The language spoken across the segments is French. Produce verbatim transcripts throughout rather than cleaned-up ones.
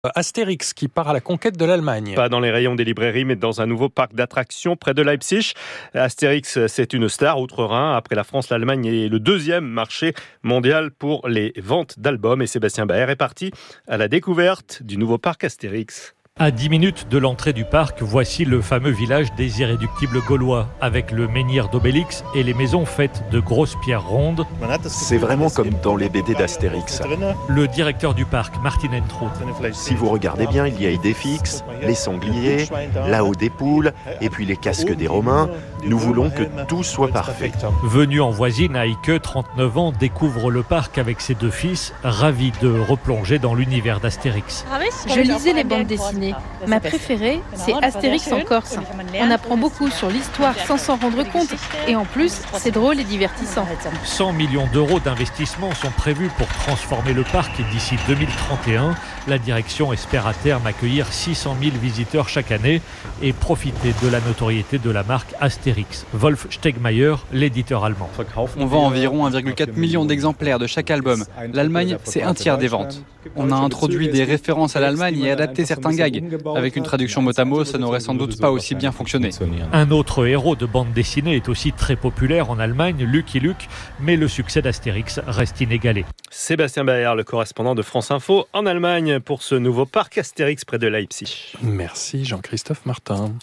Astérix qui part à la conquête de l'Allemagne. Pas dans les rayons des librairies, mais dans un nouveau parc d'attractions près de Leipzig. Astérix, c'est une star outre-Rhin. Après la France, l'Allemagne est le deuxième marché mondial pour les ventes d'albums. Et Sébastien Baer est parti à la découverte du nouveau parc Astérix. À dix minutes de l'entrée du parc, voici le fameux village des irréductibles gaulois, avec le menhir d'Obélix et les maisons faites de grosses pierres rondes. C'est vraiment comme dans les B D d'Astérix. Le directeur du parc, Martin Entrout. Si vous regardez bien, il y a Idée fixe, les sangliers, là-haut des poules, et puis les casques des Romains. Nous voulons que tout soit parfait. Venu en voisine, Heike, trente-neuf ans, découvre le parc avec ses deux fils, ravis de replonger dans l'univers d'Astérix. Je lisais les bandes dessinées. Ma préférée, c'est Astérix en Corse. On apprend beaucoup sur l'histoire sans s'en rendre compte. Et en plus, c'est drôle et divertissant. cent millions d'euros d'investissement sont prévus pour transformer le parc d'ici deux mille trente et un. La direction espère à terme accueillir six cent mille visiteurs chaque année et profiter de la notoriété de la marque Astérix. Wolf Stegmaier, l'éditeur allemand. On vend environ un virgule quatre million d'exemplaires de chaque album. L'Allemagne, c'est un tiers des ventes. On a introduit des références à l'Allemagne et adapté certains gags. Avec une traduction mot à mot, ça n'aurait sans doute pas aussi bien fonctionné. Un autre héros de bande dessinée est aussi très populaire en Allemagne, Lucky Luke, mais le succès d'Astérix reste inégalé. Sébastien Baer, le correspondant de France Info en Allemagne pour ce nouveau parc Astérix près de Leipzig. Merci Jean-Christophe Martin.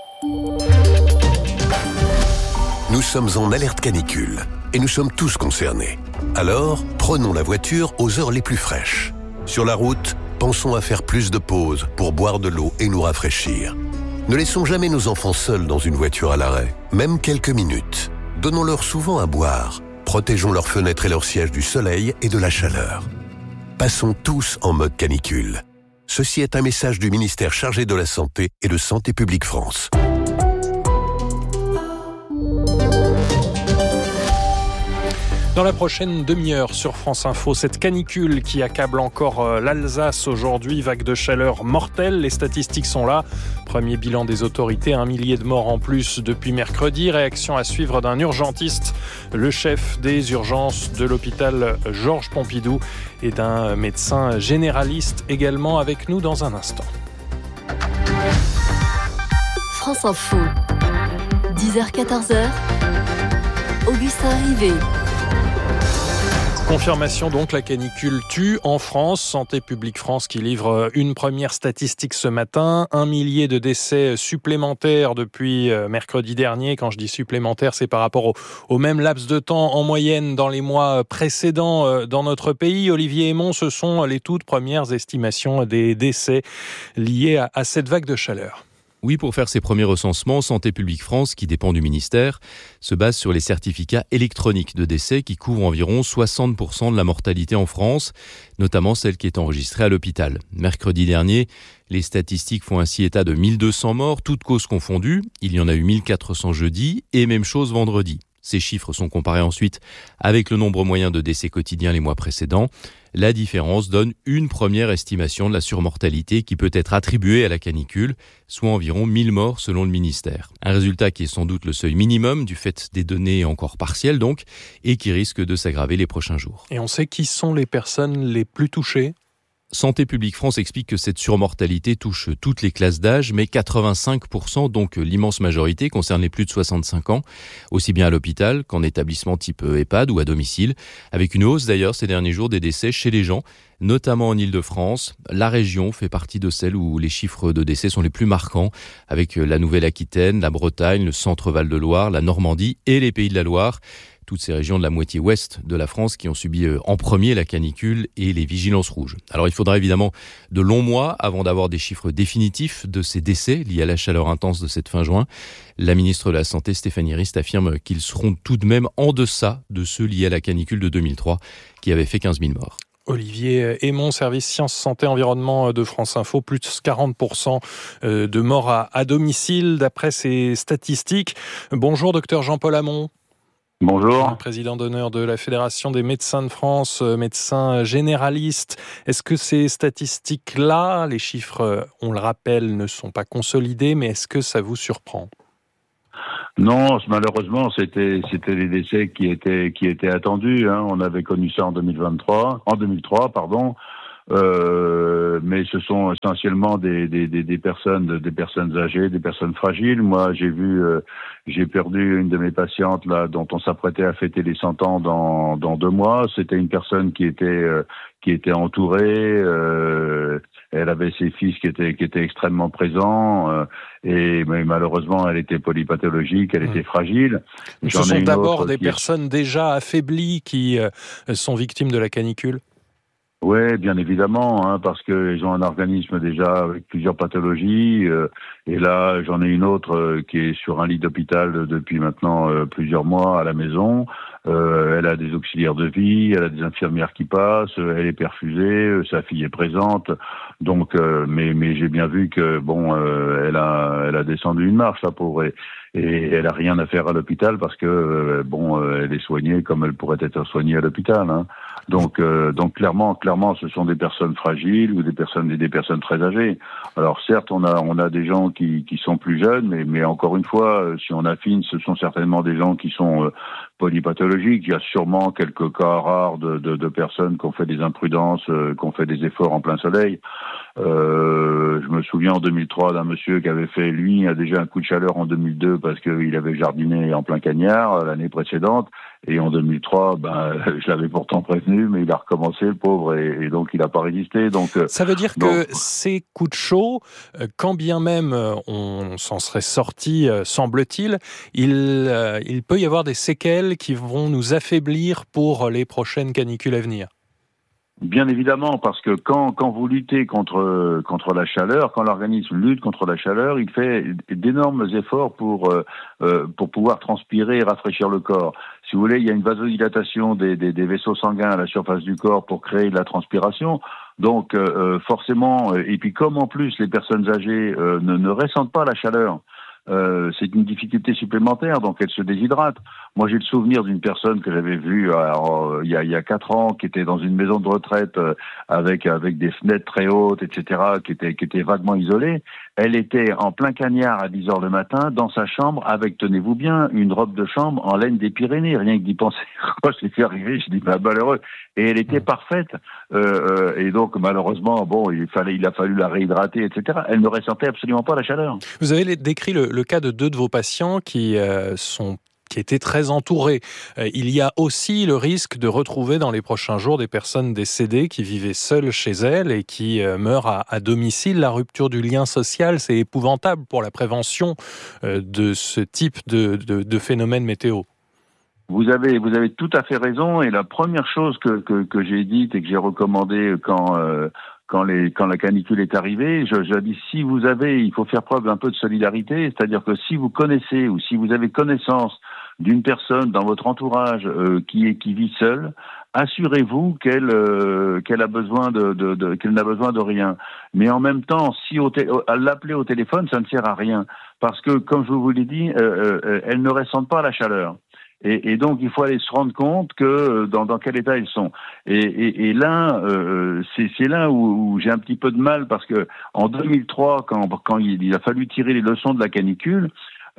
Nous sommes en alerte canicule et nous sommes tous concernés. Alors, prenons la voiture aux heures les plus fraîches. Sur la route, pensons à faire plus de pauses pour boire de l'eau et nous rafraîchir. Ne laissons jamais nos enfants seuls dans une voiture à l'arrêt, même quelques minutes. Donnons-leur souvent à boire. Protégeons leurs fenêtres et leurs sièges du soleil et de la chaleur. Passons tous en mode canicule. Ceci est un message du ministère chargé de la Santé et de Santé publique France. Dans la prochaine demi-heure sur France Info, cette canicule qui accable encore l'Alsace aujourd'hui, vague de chaleur mortelle. Les statistiques sont là. Premier bilan des autorités, un millier de morts en plus depuis mercredi. Réaction à suivre d'un urgentiste, le chef des urgences de l'hôpital Georges Pompidou et d'un médecin généraliste également avec nous dans un instant. France Info, dix heures quatorze heures, Augustin Rivet. Confirmation donc, la canicule tue en France. Santé publique France qui livre une première statistique ce matin. Un millier de décès supplémentaires depuis mercredi dernier. Quand je dis supplémentaires, c'est par rapport au, au même laps de temps en moyenne dans les mois précédents dans notre pays. Olivier Hémon, ce sont les toutes premières estimations des décès liés à, à cette vague de chaleur. Oui, pour faire ses premiers recensements, Santé publique France, qui dépend du ministère, se base sur les certificats électroniques de décès qui couvrent environ soixante pour cent de la mortalité en France, notamment celle qui est enregistrée à l'hôpital. Mercredi dernier, les statistiques font ainsi état de mille deux cents morts, toutes causes confondues. Il y en a eu mille quatre cents jeudi et même chose vendredi. Ces chiffres sont comparés ensuite avec le nombre moyen de décès quotidiens les mois précédents. La différence donne une première estimation de la surmortalité qui peut être attribuée à la canicule, soit environ mille morts selon le ministère. Un résultat qui est sans doute le seuil minimum du fait des données encore partielles donc, et qui risque de s'aggraver les prochains jours. Et on sait qui sont les personnes les plus touchées ? Santé publique France explique que cette surmortalité touche toutes les classes d'âge, mais quatre-vingt-cinq pour cent, donc l'immense majorité, concerne les plus de soixante-cinq ans, aussi bien à l'hôpital qu'en établissement type EHPAD ou à domicile, avec une hausse d'ailleurs ces derniers jours des décès chez les gens, notamment en Île-de-France. La région fait partie de celles où les chiffres de décès sont les plus marquants, avec la Nouvelle-Aquitaine, la Bretagne, le Centre-Val de Loire, la Normandie et les Pays de la Loire. Toutes ces régions de la moitié ouest de la France qui ont subi en premier la canicule et les vigilances rouges. Alors il faudra évidemment de longs mois avant d'avoir des chiffres définitifs de ces décès liés à la chaleur intense de cette fin juin. La ministre de la Santé, Stéphanie Rist, affirme qu'ils seront tout de même en deçà de ceux liés à la canicule de deux mille trois qui avait fait quinze mille morts. Olivier Hémon, service Sciences, Santé, Environnement de France Info, plus de quarante pour cent de morts à, à domicile d'après ces statistiques. Bonjour docteur Jean-Paul Hamon. Bonjour. Président d'honneur de la Fédération des médecins de France, médecin généraliste. Est-ce que ces statistiques-là, les chiffres, on le rappelle, ne sont pas consolidés, mais est-ce que ça vous surprend ? Non, malheureusement, c'était c'était des décès qui étaient qui étaient attendus. Hein. On avait connu ça en deux mille vingt-trois, en deux mille trois, pardon. Euh, mais ce sont essentiellement des, des, des, des personnes, des personnes âgées, des personnes fragiles. Moi, j'ai vu, euh, j'ai perdu une de mes patientes là, dont on s'apprêtait à fêter les cent ans dans, dans deux mois. C'était une personne qui était, euh, qui était entourée. Euh, elle avait ses fils qui étaient, qui étaient extrêmement présents. Euh, et mais malheureusement, elle était polypathologique, elle mmh. était fragile. Ce sont d'abord des personnes est... déjà affaiblies qui euh, sont victimes de la canicule. Oui, bien évidemment, hein, parce qu'ils ont un organisme déjà avec plusieurs pathologies. Euh, et là, j'en ai une autre euh, qui est sur un lit d'hôpital depuis maintenant euh, plusieurs mois à la maison. Euh, elle a des auxiliaires de vie, elle a des infirmières qui passent, elle est perfusée, euh, sa fille est présente. Donc, euh, mais mais j'ai bien vu que bon, euh, elle a elle a descendu une marche, la pauvre, et, et elle a rien à faire à l'hôpital parce que euh, bon, euh, elle est soignée comme elle pourrait être soignée à l'hôpital. Hein. Donc, euh, donc clairement, clairement, ce sont des personnes fragiles ou des personnes, des personnes très âgées. Alors certes, on a, on a des gens qui, qui sont plus jeunes, mais, mais encore une fois, si on affine, ce sont certainement des gens qui sont euh, polypathologiques. Il y a sûrement quelques cas rares de, de, de personnes qui ont fait des imprudences, euh, qui ont fait des efforts en plein soleil. Euh, je me souviens en deux mille trois d'un monsieur qui avait fait, lui, a déjà un coup de chaleur en deux mille deux parce qu'il avait jardiné en plein cagnard l'année précédente. Et en deux mille trois, ben, je l'avais pourtant prévenu, mais il a recommencé, le pauvre, et, et donc il n'a pas résisté. Donc, ça veut dire donc... que ces coups de chaud, quand bien même on s'en serait sorti, semble-t-il, il, il peut y avoir des séquelles qui vont nous affaiblir pour les prochaines canicules à venir. Bien évidemment, parce que quand, quand vous luttez contre, contre la chaleur, quand l'organisme lutte contre la chaleur, il fait d'énormes efforts pour, euh, pour pouvoir transpirer et rafraîchir le corps. Si vous voulez, il y a une vasodilatation des, des, des vaisseaux sanguins à la surface du corps pour créer de la transpiration. Donc, euh, forcément, et puis comme en plus les personnes âgées euh, ne, ne ressentent pas la chaleur, Euh, c'est une difficulté supplémentaire, donc elle se déshydrate. Moi, j'ai le souvenir d'une personne que j'avais vue alors, euh, il y a il y a quatre ans, qui était dans une maison de retraite euh, avec avec des fenêtres très hautes, et cetera, qui était qui était vaguement isolée. Elle était en plein cagnard à dix heures le matin dans sa chambre avec, tenez-vous bien, une robe de chambre en laine des Pyrénées. Rien que d'y penser, moi, je l'ai fait arriver, je dis bah, malheureux. Et elle était parfaite. Euh, euh, et donc malheureusement, bon, il fallait, il a fallu la réhydrater, et cetera. Elle ne ressentait absolument pas la chaleur. Vous avez décrit le, le cas de deux de vos patients qui euh, sont qui étaient très entourés. Euh, il y a aussi le risque de retrouver dans les prochains jours des personnes décédées qui vivaient seules chez elles et qui euh, meurent à, à domicile. La rupture du lien social, c'est épouvantable pour la prévention euh, de ce type de, de, de phénomène météo. Vous avez, vous avez tout à fait raison. Et la première chose que, que, que j'ai dite et que j'ai recommandée quand, euh, quand, les, quand la canicule est arrivée, je, je dis si vous avez, il faut faire preuve d'un peu de solidarité. C'est-à-dire que si vous connaissez ou si vous avez connaissance d'une personne dans votre entourage euh, qui est qui vit seule, assurez-vous qu'elle euh, qu'elle a besoin de, de, de qu'elle n'a besoin de rien. Mais en même temps, si au té- à l'appeler au téléphone, ça ne sert à rien parce que, comme je vous l'ai dit, euh, euh, elles ne ressentent pas la chaleur. Et, et donc, il faut aller se rendre compte que dans, dans quel état ils sont. Et, et, et là, euh, c'est, c'est là où, où j'ai un petit peu de mal parce que en deux mille trois, quand, quand il, il a fallu tirer les leçons de la canicule,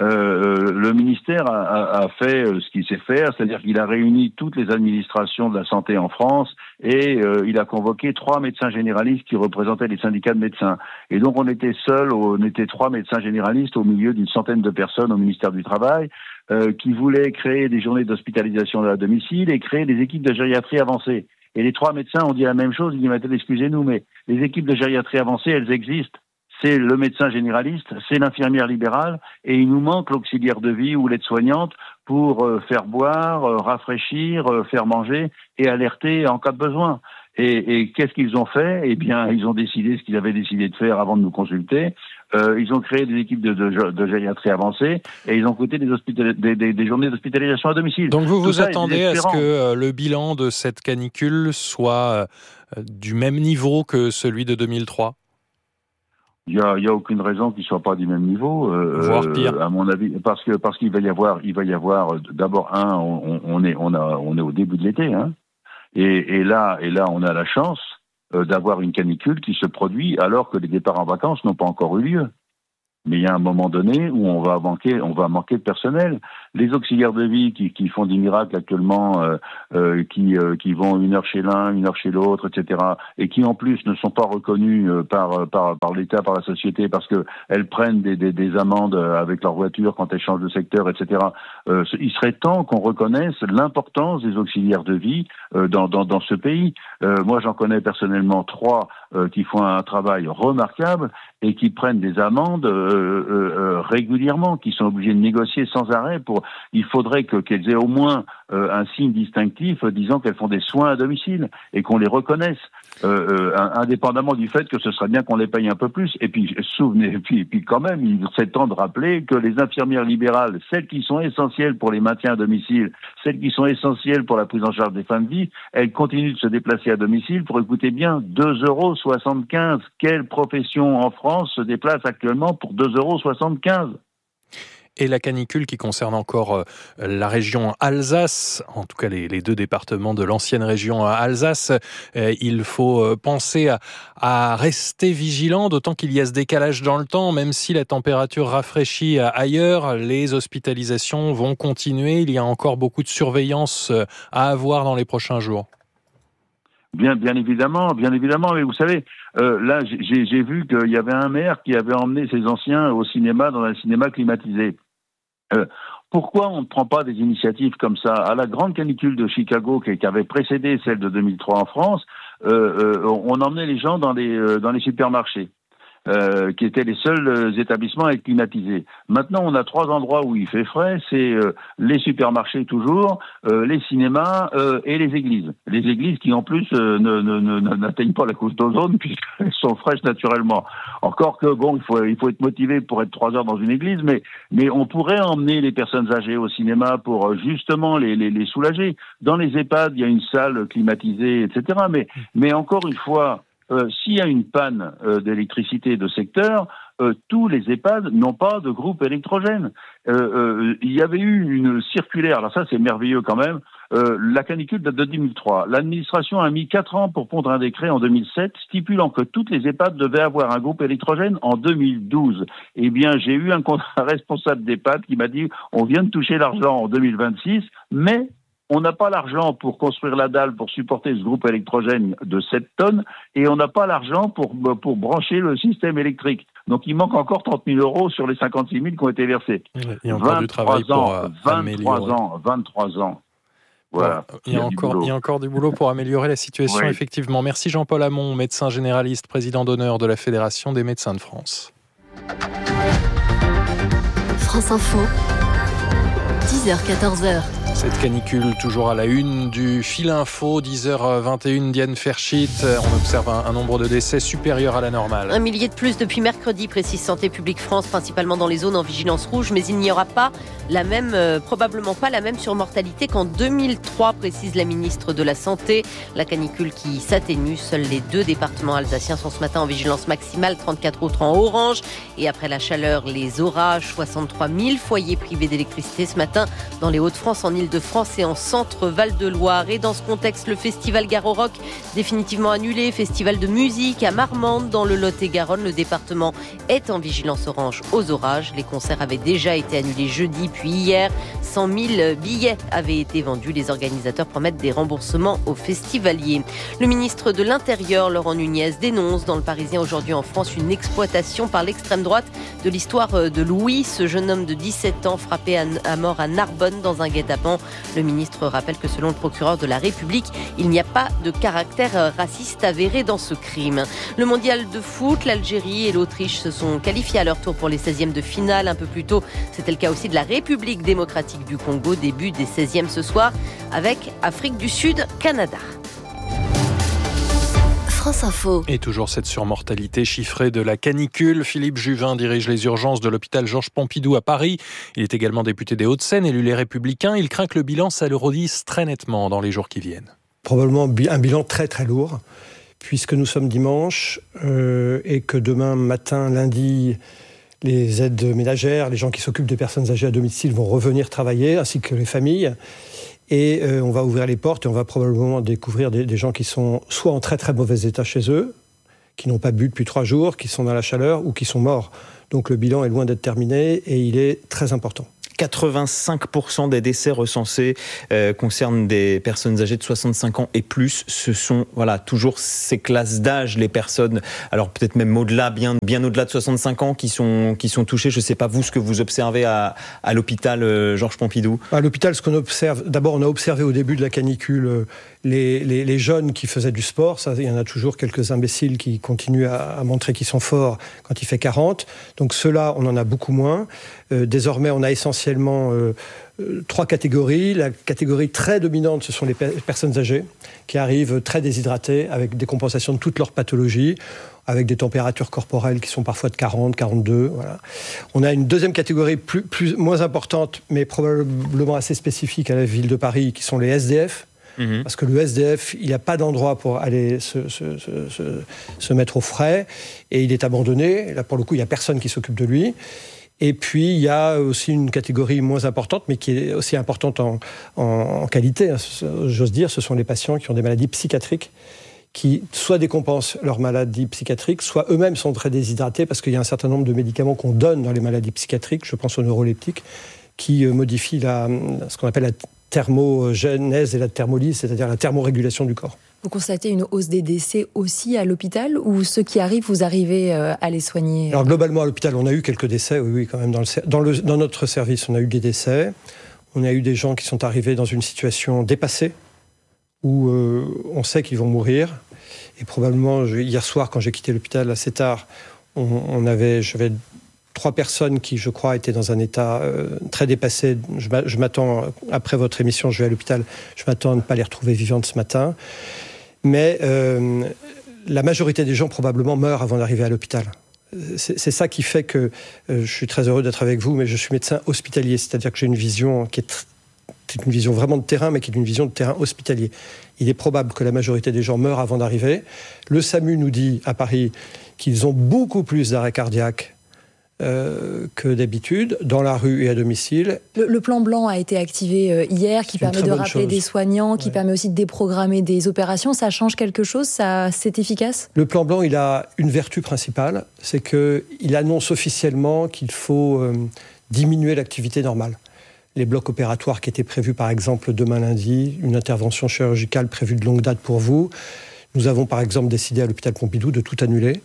Euh, le ministère a, a, a fait ce qu'il sait faire, c'est-à-dire qu'il a réuni toutes les administrations de la santé en France et euh, il a convoqué trois médecins généralistes qui représentaient les syndicats de médecins. Et donc on était seuls, on était trois médecins généralistes au milieu d'une centaine de personnes au ministère du Travail euh, qui voulaient créer des journées d'hospitalisation à domicile et créer des équipes de gériatrie avancée. Et les trois médecins ont dit la même chose, ils disent « excusez-nous, mais les équipes de gériatrie avancée, elles existent. C'est le médecin généraliste, c'est l'infirmière libérale, et il nous manque l'auxiliaire de vie ou l'aide-soignante pour euh, faire boire, euh, rafraîchir, euh, faire manger et alerter en cas de besoin. Et, et qu'est-ce qu'ils ont fait ? Eh bien, ils ont décidé ce qu'ils avaient décidé de faire avant de nous consulter. Euh, ils ont créé des équipes de, de, de gériatrie avancée et ils ont coûté des, hospital- des, des, des journées d'hospitalisation à domicile. Donc vous Tout vous ça attendez à ce que euh, le bilan de cette canicule soit euh, du même niveau que celui de deux mille trois ? Il y a, il y a aucune raison qu'il soit pas du même niveau, euh, voire pire. À mon avis, parce que parce qu'il va y avoir, il va y avoir d'abord un, on, on est, on a, on est au début de l'été, hein, et, et là, et là, on a la chance euh, d'avoir une canicule qui se produit alors que les départs en vacances n'ont pas encore eu lieu. Mais il y a un moment donné où on va manquer, on va manquer de personnel. les auxiliaires de vie qui, qui font des miracles actuellement, euh, euh, qui, euh, qui vont une heure chez l'un, une heure chez l'autre, et cetera, et qui en plus ne sont pas reconnus euh, par, par, par l'État, par la société, parce que elles prennent des, des, des amendes avec leur voiture quand elles changent de secteur, et cetera. Euh, il serait temps qu'on reconnaisse l'importance des auxiliaires de vie euh, dans, dans, dans ce pays. Euh, moi, j'en connais personnellement trois euh, qui font un travail remarquable et qui prennent des amendes euh, euh, euh, régulièrement, qui sont obligés de négocier sans arrêt. Pour, il faudrait que, qu'elles aient au moins euh, un signe distinctif euh, disant qu'elles font des soins à domicile et qu'on les reconnaisse, euh, euh, indépendamment du fait que ce serait bien qu'on les paye un peu plus. Et puis, souvenez, et puis, et puis quand même, il serait temps de rappeler que les infirmières libérales, celles qui sont essentielles pour les maintiens à domicile, celles qui sont essentielles pour la prise en charge des fins de vie, elles continuent de se déplacer à domicile pour, écoutez bien, deux euros soixante-quinze. Quelle profession en France se déplace actuellement pour deux euros soixante-quinze? Et la canicule qui concerne encore euh, la région Alsace, en tout cas les, les deux départements de l'ancienne région Alsace, euh, il faut euh, penser à, à rester vigilant, d'autant qu'il y a ce décalage dans le temps, même si la température rafraîchit ailleurs, les hospitalisations vont continuer, il y a encore beaucoup de surveillance à avoir dans les prochains jours. Bien, bien évidemment, bien évidemment. Mais vous savez, euh, là, j'ai, j'ai vu qu'il y avait un maire qui avait emmené ses anciens au cinéma, dans un cinéma climatisé. Euh, pourquoi on ne prend pas des initiatives comme ça? À la grande canicule de Chicago, qui, qui avait précédé celle de deux mille trois en France, euh, euh, on emmenait les gens dans les, euh, dans les supermarchés. Euh, qui étaient les seuls euh, établissements à être climatisés. Maintenant, on a trois endroits où il fait frais, c'est euh, les supermarchés toujours, euh, les cinémas euh, et les églises. Les églises qui, en plus, euh, ne, ne, ne, n'atteignent pas la couche d'ozone puisqu'elles sont fraîches naturellement. Encore que, bon, il faut, il faut être motivé pour être trois heures dans une église, mais, mais on pourrait emmener les personnes âgées au cinéma pour euh, justement les, les, les soulager. Dans les EHPAD, il y a une salle climatisée, et cetera. Mais, mais encore une fois, Euh, s'il y a une panne euh, d'électricité de secteur, euh, tous les EHPAD n'ont pas de groupe électrogène. Euh, euh, il y avait eu une circulaire, alors ça c'est merveilleux quand même, euh, la canicule date de deux mille trois. L'administration a mis quatre ans pour pondre un décret en deux mille sept stipulant que toutes les EHPAD devaient avoir un groupe électrogène en deux mille douze. Eh bien, j'ai eu un, un responsable d'EHPAD qui m'a dit « on vient de toucher l'argent en deux mille vingt-six, mais... » on n'a pas l'argent pour construire la dalle pour supporter ce groupe électrogène de sept tonnes et on n'a pas l'argent pour, pour brancher le système électrique. Donc il manque encore trente mille euros sur les cinquante-six mille qui ont été versés. Il y a encore du travail ans, pour euh, vingt-trois améliorer. ans, vingt-trois ans. Voilà. Il y, a encore, il y a encore du boulot pour améliorer la situation, oui. Effectivement. Merci Jean-Paul Hamon, médecin généraliste, président d'honneur de la Fédération des médecins de France. France Info, dix heures quatorze heures. Cette canicule toujours à la une du fil info, dix heures vingt et une, Diane Ferschit. On observe un, un nombre de décès supérieur à la normale. Un millier de plus depuis mercredi, précise Santé publique France, principalement dans les zones en vigilance rouge, mais il n'y aura pas la même, euh, probablement pas la même surmortalité qu'en deux mille trois, précise la ministre de la Santé. La canicule qui s'atténue, seuls les deux départements alsaciens sont ce matin en vigilance maximale, trente-quatre autres en orange. Et après la chaleur, les orages, soixante-trois mille foyers privés d'électricité ce matin dans les Hauts-de-France, en Île-de-France et en Centre-Val de-Loire. Et dans ce contexte, le festival Garo Rock définitivement annulé. Festival de musique à Marmande dans le Lot-et-Garonne. Le département est en vigilance orange aux orages. Les concerts avaient déjà été annulés jeudi puis hier. cent mille billets avaient été vendus. Les organisateurs promettent des remboursements aux festivaliers. Le ministre de l'Intérieur, Laurent Nunez, dénonce dans le Parisien aujourd'hui en France une exploitation par l'extrême droite de l'histoire de Louis, ce jeune homme de dix-sept ans frappé à mort à Narbonne dans un guet-apens. Le ministre rappelle que selon le procureur de la République, il n'y a pas de caractère raciste avéré dans ce crime. Le mondial de foot, l'Algérie et l'Autriche se sont qualifiés à leur tour pour les seizièmes de finale. Un peu plus tôt, c'était le cas aussi de la République démocratique du Congo. Début des seizièmes ce soir avec Afrique du Sud, Canada. France Info. Et toujours cette surmortalité chiffrée de la canicule. Philippe Juvin dirige les urgences de l'hôpital Georges Pompidou à Paris. Il est également député des Hauts-de-Seine, élu Les Républicains. Il craint que le bilan s'alourdisse très nettement dans les jours qui viennent. Probablement un bilan très très lourd, puisque nous sommes dimanche euh, et que demain matin, lundi, les aides ménagères, les gens qui s'occupent des personnes âgées à domicile vont revenir travailler, ainsi que les familles. Et euh, on va ouvrir les portes et on va probablement découvrir des, des gens qui sont soit en très très mauvais état chez eux, qui n'ont pas bu depuis trois jours, qui sont dans la chaleur ou qui sont morts. Donc le bilan est loin d'être terminé et il est très important. quatre-vingt-cinq pour cent des décès recensés euh, concernent des personnes âgées de soixante-cinq ans et plus. Ce sont voilà toujours ces classes d'âge, les personnes, alors peut-être même au-delà, bien, bien au-delà de soixante-cinq ans qui sont, qui sont touchées. Je ne sais pas vous ce que vous observez à, à l'hôpital euh, Georges Pompidou. À l'hôpital, ce qu'on observe, d'abord on a observé au début de la canicule euh, les, les, les jeunes qui faisaient du sport. Ça, il y en a toujours quelques imbéciles qui continuent à, à montrer qu'ils sont forts quand il fait quarante. Donc ceux-là, on en a beaucoup moins. Euh, désormais, on a essentiellement euh, euh, trois catégories. La catégorie très dominante, ce sont les pe- personnes âgées qui arrivent très déshydratées avec des compensations de toutes leurs pathologies, avec des températures corporelles qui sont parfois de quarante, quarante-deux. Voilà. On a une deuxième catégorie plus, plus, moins importante, mais probablement assez spécifique à la ville de Paris, qui sont les S D F. Mmh. Parce que le S D F, il n'a pas d'endroit pour aller se, se, se, se, se mettre au frais, et il est abandonné. Là, pour le coup, il n'y a personne qui s'occupe de lui. Et puis, il y a aussi une catégorie moins importante, mais qui est aussi importante en, en, en qualité, hein, j'ose dire, ce sont les patients qui ont des maladies psychiatriques, qui soit décompensent leurs maladies psychiatriques, soit eux-mêmes sont très déshydratés, parce qu'il y a un certain nombre de médicaments qu'on donne dans les maladies psychiatriques, je pense aux neuroleptiques, qui modifient la, ce qu'on appelle la thermogénèse et la thermolyse, c'est-à-dire la thermorégulation du corps. Vous constatez une hausse des décès aussi à l'hôpital, ou ceux qui arrivent, vous arrivez à les soigner? Alors globalement à l'hôpital, on a eu quelques décès, oui, oui quand même. Dans, le, dans, le, dans notre service, on a eu des décès. On a eu des gens qui sont arrivés dans une situation dépassée, où euh, on sait qu'ils vont mourir. Et probablement, je, hier soir, quand j'ai quitté l'hôpital assez tard, on, on avait, j'avais trois personnes qui, je crois, étaient dans un état euh, très dépassé. Je, je m'attends, après votre émission, je vais à l'hôpital, je m'attends à ne pas les retrouver vivantes ce matin. Mais euh, la majorité des gens, probablement, meurent avant d'arriver à l'hôpital. C'est, c'est ça qui fait que euh, je suis très heureux d'être avec vous, mais je suis médecin hospitalier, c'est-à-dire que j'ai une vision qui est tr- C'est une vision vraiment de terrain, mais qui est une vision de terrain hospitalier. Il est probable que la majorité des gens meurent avant d'arriver. Le SAMU nous dit, à Paris, qu'ils ont beaucoup plus d'arrêts cardiaques euh, que d'habitude, dans la rue et à domicile. Le, le plan blanc a été activé euh, hier, qui permet de rappeler chose. des soignants, qui ouais. permet aussi de déprogrammer des opérations. Ça change quelque chose? Ça, c'est efficace? Le plan blanc, il a une vertu principale, c'est qu'il annonce officiellement qu'il faut euh, diminuer l'activité normale. Les blocs opératoires qui étaient prévus, par exemple, demain lundi, une intervention chirurgicale prévue de longue date pour vous. Nous avons, par exemple, décidé à l'hôpital Pompidou de tout annuler,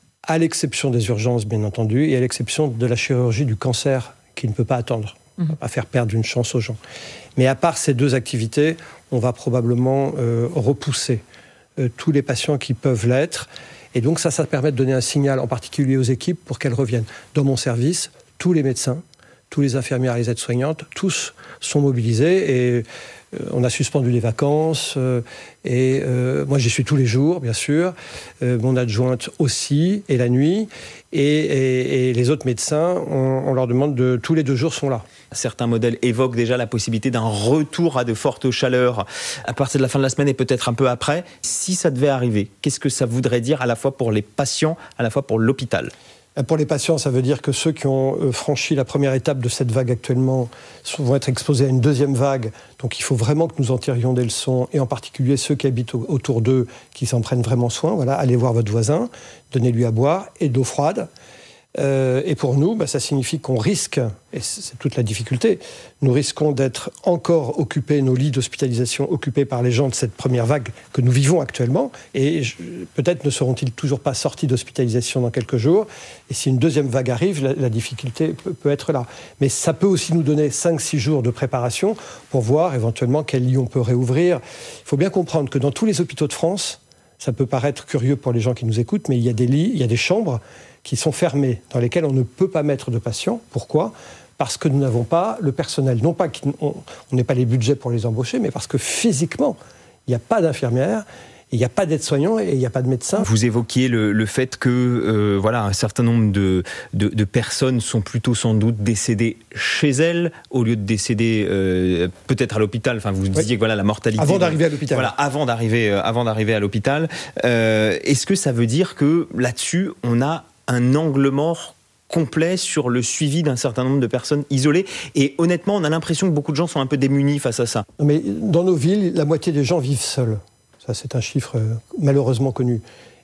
à l'exception des urgences, bien entendu, et à l'exception de la chirurgie du cancer, qui ne peut pas attendre. On ne va pas faire perdre une chance aux gens. Mais à part ces deux activités, on va probablement euh, repousser euh, tous les patients qui peuvent l'être. Et donc ça, ça permet de donner un signal, en particulier aux équipes, pour qu'elles reviennent. Dans mon service, tous les médecins, tous les infirmières et les aides-soignantes, tous sont mobilisés et euh, on a suspendu les vacances euh, et euh, moi j'y suis tous les jours bien sûr, euh, mon adjointe aussi et la nuit et, et, et les autres médecins, on, on leur demande de tous les deux jours sont là. Certains modèles évoquent déjà la possibilité d'un retour à de fortes chaleurs à partir de la fin de la semaine et peut-être un peu après. Si ça devait arriver, qu'est-ce que ça voudrait dire à la fois pour les patients, à la fois pour l'hôpital ? Pour les patients, ça veut dire que ceux qui ont franchi la première étape de cette vague actuellement vont être exposés à une deuxième vague. Donc il faut vraiment que nous en tirions des leçons, et en particulier ceux qui habitent autour d'eux, qui s'en prennent vraiment soin. Voilà, allez voir votre voisin, donnez-lui à boire et de l'eau froide. Euh, et pour nous, bah, ça signifie qu'on risque, et c'est toute la difficulté, nous risquons d'être encore occupés, nos lits d'hospitalisation occupés par les gens de cette première vague que nous vivons actuellement, et je, peut-être ne seront-ils toujours pas sortis d'hospitalisation dans quelques jours, et si une deuxième vague arrive, la, la difficulté peut, peut être là. Mais ça peut aussi nous donner cinq six jours de préparation pour voir éventuellement quel lit on peut réouvrir. Il faut bien comprendre que dans tous les hôpitaux de France, ça peut paraître curieux pour les gens qui nous écoutent, mais il y a des lits, il y a des chambres qui sont fermées, dans lesquelles on ne peut pas mettre de patients. Pourquoi ? Parce que nous n'avons pas le personnel. Non pas qu'on n'ait pas les budgets pour les embaucher, mais parce que physiquement, il n'y a pas d'infirmières, il n'y a pas d'aide-soignants et il n'y a pas de médecins. Vous évoquiez le, le fait que euh, voilà, un certain nombre de, de, de personnes sont plutôt sans doute décédées chez elles, au lieu de décéder euh, peut-être à l'hôpital. Enfin, vous disiez oui. que voilà, la mortalité... Avant d'arriver à l'hôpital. Voilà, avant d'arriver, euh, avant d'arriver à l'hôpital. Euh, est-ce que ça veut dire que là-dessus, on a un angle mort complet sur le suivi d'un certain nombre de personnes isolées? Et honnêtement, on a l'impression que beaucoup de gens sont un peu démunis face à ça. Mais dans nos villes, la moitié des gens vivent seuls. Ça, c'est un chiffre malheureusement connu.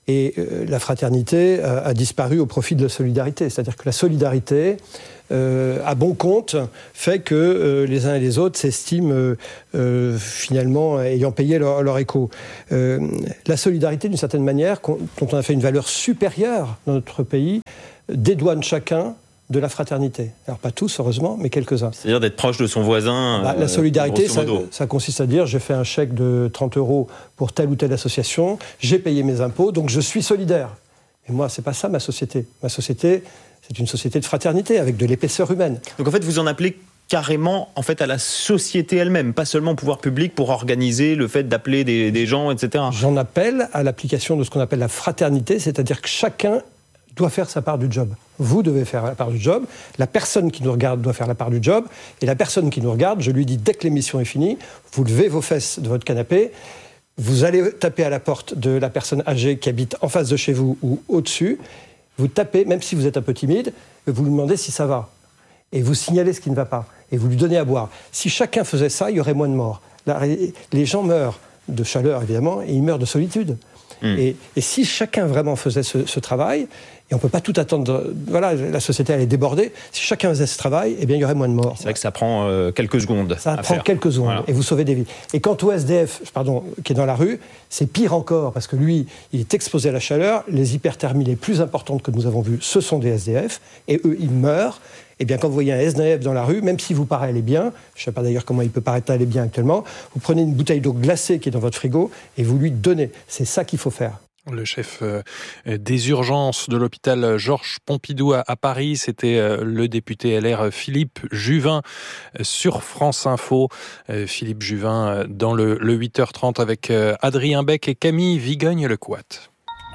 Et euh, la fraternité a, a disparu au profit de la solidarité. C'est-à-dire que la solidarité, euh, à bon compte, fait que euh, les uns et les autres s'estiment euh, euh, finalement ayant payé leur, leur écho. Euh, la solidarité, d'une certaine manière, dont on a fait une valeur supérieure dans notre pays, dédouane chacun de la fraternité. Alors pas tous, heureusement, mais quelques-uns. C'est-à-dire d'être proche de son voisin. Bah, la solidarité, euh, ça, ça consiste à dire j'ai fait un chèque de trente euros pour telle ou telle association, j'ai payé mes impôts, donc je suis solidaire. Et moi, c'est pas ça ma société. Ma société, c'est une société de fraternité avec de l'épaisseur humaine. Donc en fait, vous en appelez carrément en fait à la société elle-même, pas seulement au pouvoir public pour organiser le fait d'appeler des, des gens, et cetera. J'en appelle à l'application de ce qu'on appelle la fraternité, c'est-à-dire que chacun doit faire sa part du job. Vous devez faire la part du job, la personne qui nous regarde doit faire la part du job, et la personne qui nous regarde, je lui dis dès que l'émission est finie, vous levez vos fesses de votre canapé, vous allez taper à la porte de la personne âgée qui habite en face de chez vous ou au-dessus, vous tapez, même si vous êtes un peu timide, vous lui demandez si ça va, et vous signalez ce qui ne va pas, et vous lui donnez à boire. Si chacun faisait ça, il y aurait moins de morts. Là, les gens meurent de chaleur, évidemment, et ils meurent de solitude. Mmh. Et, et si chacun vraiment faisait ce, ce travail, et on ne peut pas tout attendre, voilà, la société elle est débordée, si chacun faisait ce travail, eh bien, il y aurait moins de morts. C'est vrai que ça prend euh, quelques secondes. Ça à prend faire. quelques secondes, voilà. Et vous sauvez des vies. Et quant au S D F, pardon, qui est dans la rue, c'est pire encore, parce que lui, il est exposé à la chaleur, les hyperthermies les plus importantes que nous avons vues, ce sont des S D F, et eux, ils meurent. Eh bien, quand vous voyez un S D F dans la rue, même si vous paraît aller bien, je ne sais pas d'ailleurs comment il peut paraître aller bien actuellement, vous prenez une bouteille d'eau glacée qui est dans votre frigo et vous lui donnez. C'est ça qu'il faut faire. Le chef des urgences de l'hôpital Georges Pompidou à Paris, c'était le député L R Philippe Juvin sur France Info. Philippe Juvin dans le, le huit heures trente avec Adrien Beck et Camille Vigogne-Lecoat.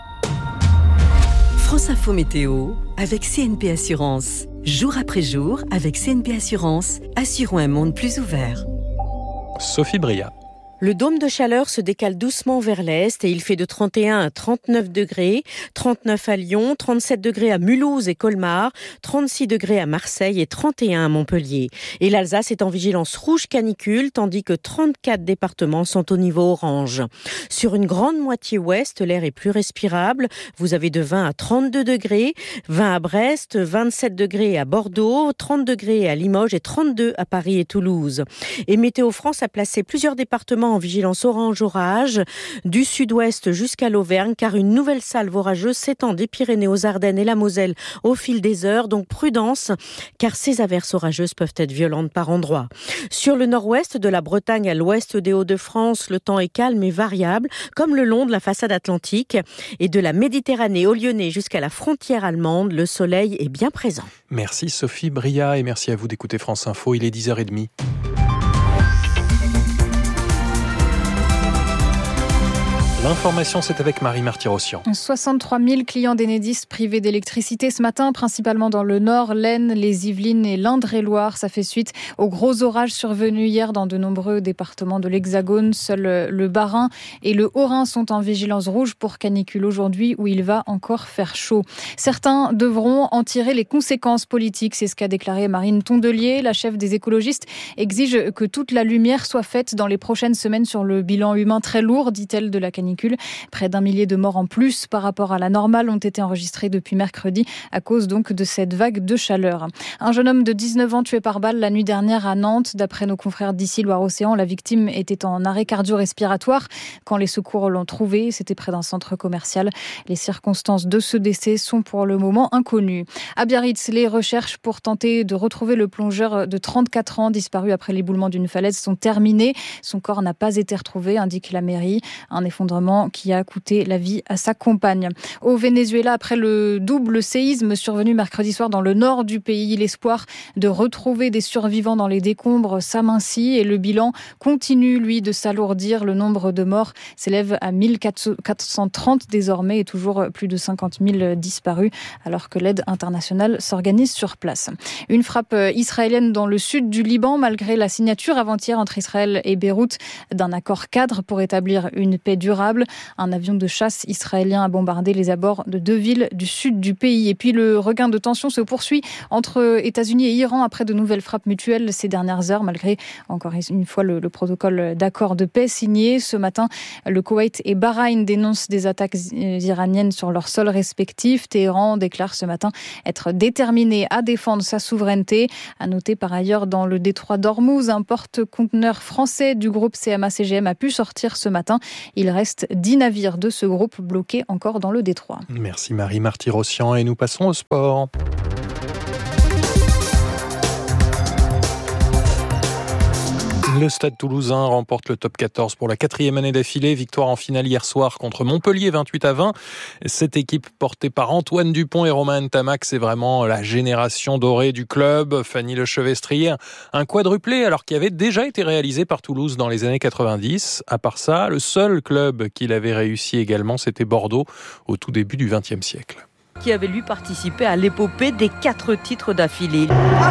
France Info Météo avec C N P Assurance. Jour après jour, avec C N P Assurance, assurons un monde plus ouvert. Sophie Bria. Le dôme de chaleur se décale doucement vers l'est et il fait de trente et un à trente-neuf degrés, trente-neuf à Lyon, trente-sept degrés à Mulhouse et Colmar, trente-six degrés à Marseille et trente et un à Montpellier. Et l'Alsace est en vigilance rouge canicule, tandis que trente-quatre départements sont au niveau orange. Sur une grande moitié ouest, l'air est plus respirable. Vous avez de vingt à trente-deux degrés, vingt à Brest, vingt-sept degrés à Bordeaux, trente degrés à Limoges et trente-deux à Paris et Toulouse. Et Météo France a placé plusieurs départements en vigilance orange orage, du sud-ouest jusqu'à l'Auvergne, car une nouvelle salve orageuse s'étend des Pyrénées aux Ardennes et la Moselle au fil des heures. Donc prudence, car ces averses orageuses peuvent être violentes par endroits. Sur le nord-ouest de la Bretagne à l'ouest des Hauts-de-France, le temps est calme et variable, comme le long de la façade atlantique. Et de la Méditerranée au Lyonnais jusqu'à la frontière allemande, le soleil est bien présent. Merci Sophie Bria et merci à vous d'écouter France Info. Il est dix heures trente. L'information, c'est avec Marie Martyrossian. soixante-trois mille clients d'Enedis privés d'électricité ce matin, principalement dans le Nord, l'Aisne, les Yvelines et l'Indre-et-Loire. Ça fait suite aux gros orages survenus hier dans de nombreux départements de l'Hexagone. Seuls le Bas-Rhin et le Haut-Rhin sont en vigilance rouge pour canicule aujourd'hui, où il va encore faire chaud. Certains devront en tirer les conséquences politiques. C'est ce qu'a déclaré Marine Tondelier. La chef des écologistes exige que toute la lumière soit faite dans les prochaines semaines sur le bilan humain très lourd, dit-elle, de la canicule. Près d'un millier de morts en plus par rapport à la normale ont été enregistrés depuis mercredi à cause donc de cette vague de chaleur. Un jeune homme de dix-neuf ans tué par balle la nuit dernière à Nantes. D'après nos confrères d'ici Loire-Océan, la victime était en arrêt cardio-respiratoire quand les secours l'ont trouvé. C'était près d'un centre commercial. Les circonstances de ce décès sont pour le moment inconnues. À Biarritz, les recherches pour tenter de retrouver le plongeur de trente-quatre ans disparu après l'éboulement d'une falaise sont terminées. Son corps n'a pas été retrouvé, indique la mairie. Un effondrement qui a coûté la vie à sa compagne. Au Venezuela, après le double séisme survenu mercredi soir dans le nord du pays, l'espoir de retrouver des survivants dans les décombres s'amincit et le bilan continue, lui, de s'alourdir. Le nombre de morts s'élève à mille quatre cent trente désormais et toujours plus de cinquante mille disparus, alors que l'aide internationale s'organise sur place. Une frappe israélienne dans le sud du Liban, malgré la signature avant-hier entre Israël et Beyrouth d'un accord cadre pour établir une paix durable. vulnérables. Un avion de chasse israélien a bombardé les abords de deux villes du sud du pays. Et puis le regain de tension se poursuit entre États-Unis et Iran après de nouvelles frappes mutuelles ces dernières heures, malgré encore une fois le, le protocole d'accord de paix signé. Ce matin, le Koweït et Bahreïn dénoncent des attaques iraniennes sur leur sol respectif. Téhéran déclare ce matin être déterminé à défendre sa souveraineté. À noter par ailleurs dans le détroit d'Ormuz, un porte-conteneur français du groupe C M A C G M a pu sortir ce matin. Il reste dix navires de ce groupe bloqués encore dans le détroit. Merci Marie Marty-Rossian et nous passons au sport. Le Stade Toulousain remporte le top quatorze pour la quatrième année d'affilée. Victoire en finale hier soir contre Montpellier, vingt-huit à vingt. Cette équipe portée par Antoine Dupont et Romain Ntamak, c'est vraiment la génération dorée du club. Fanny Lechevestrier, un quadruplé alors qu'il avait déjà été réalisé par Toulouse dans les années quatre-vingt-dix. À part ça, le seul club qui l'avait réussi également, c'était Bordeaux au tout début du vingtième siècle. Qui avait lui participé à l'épopée des quatre titres d'affilée.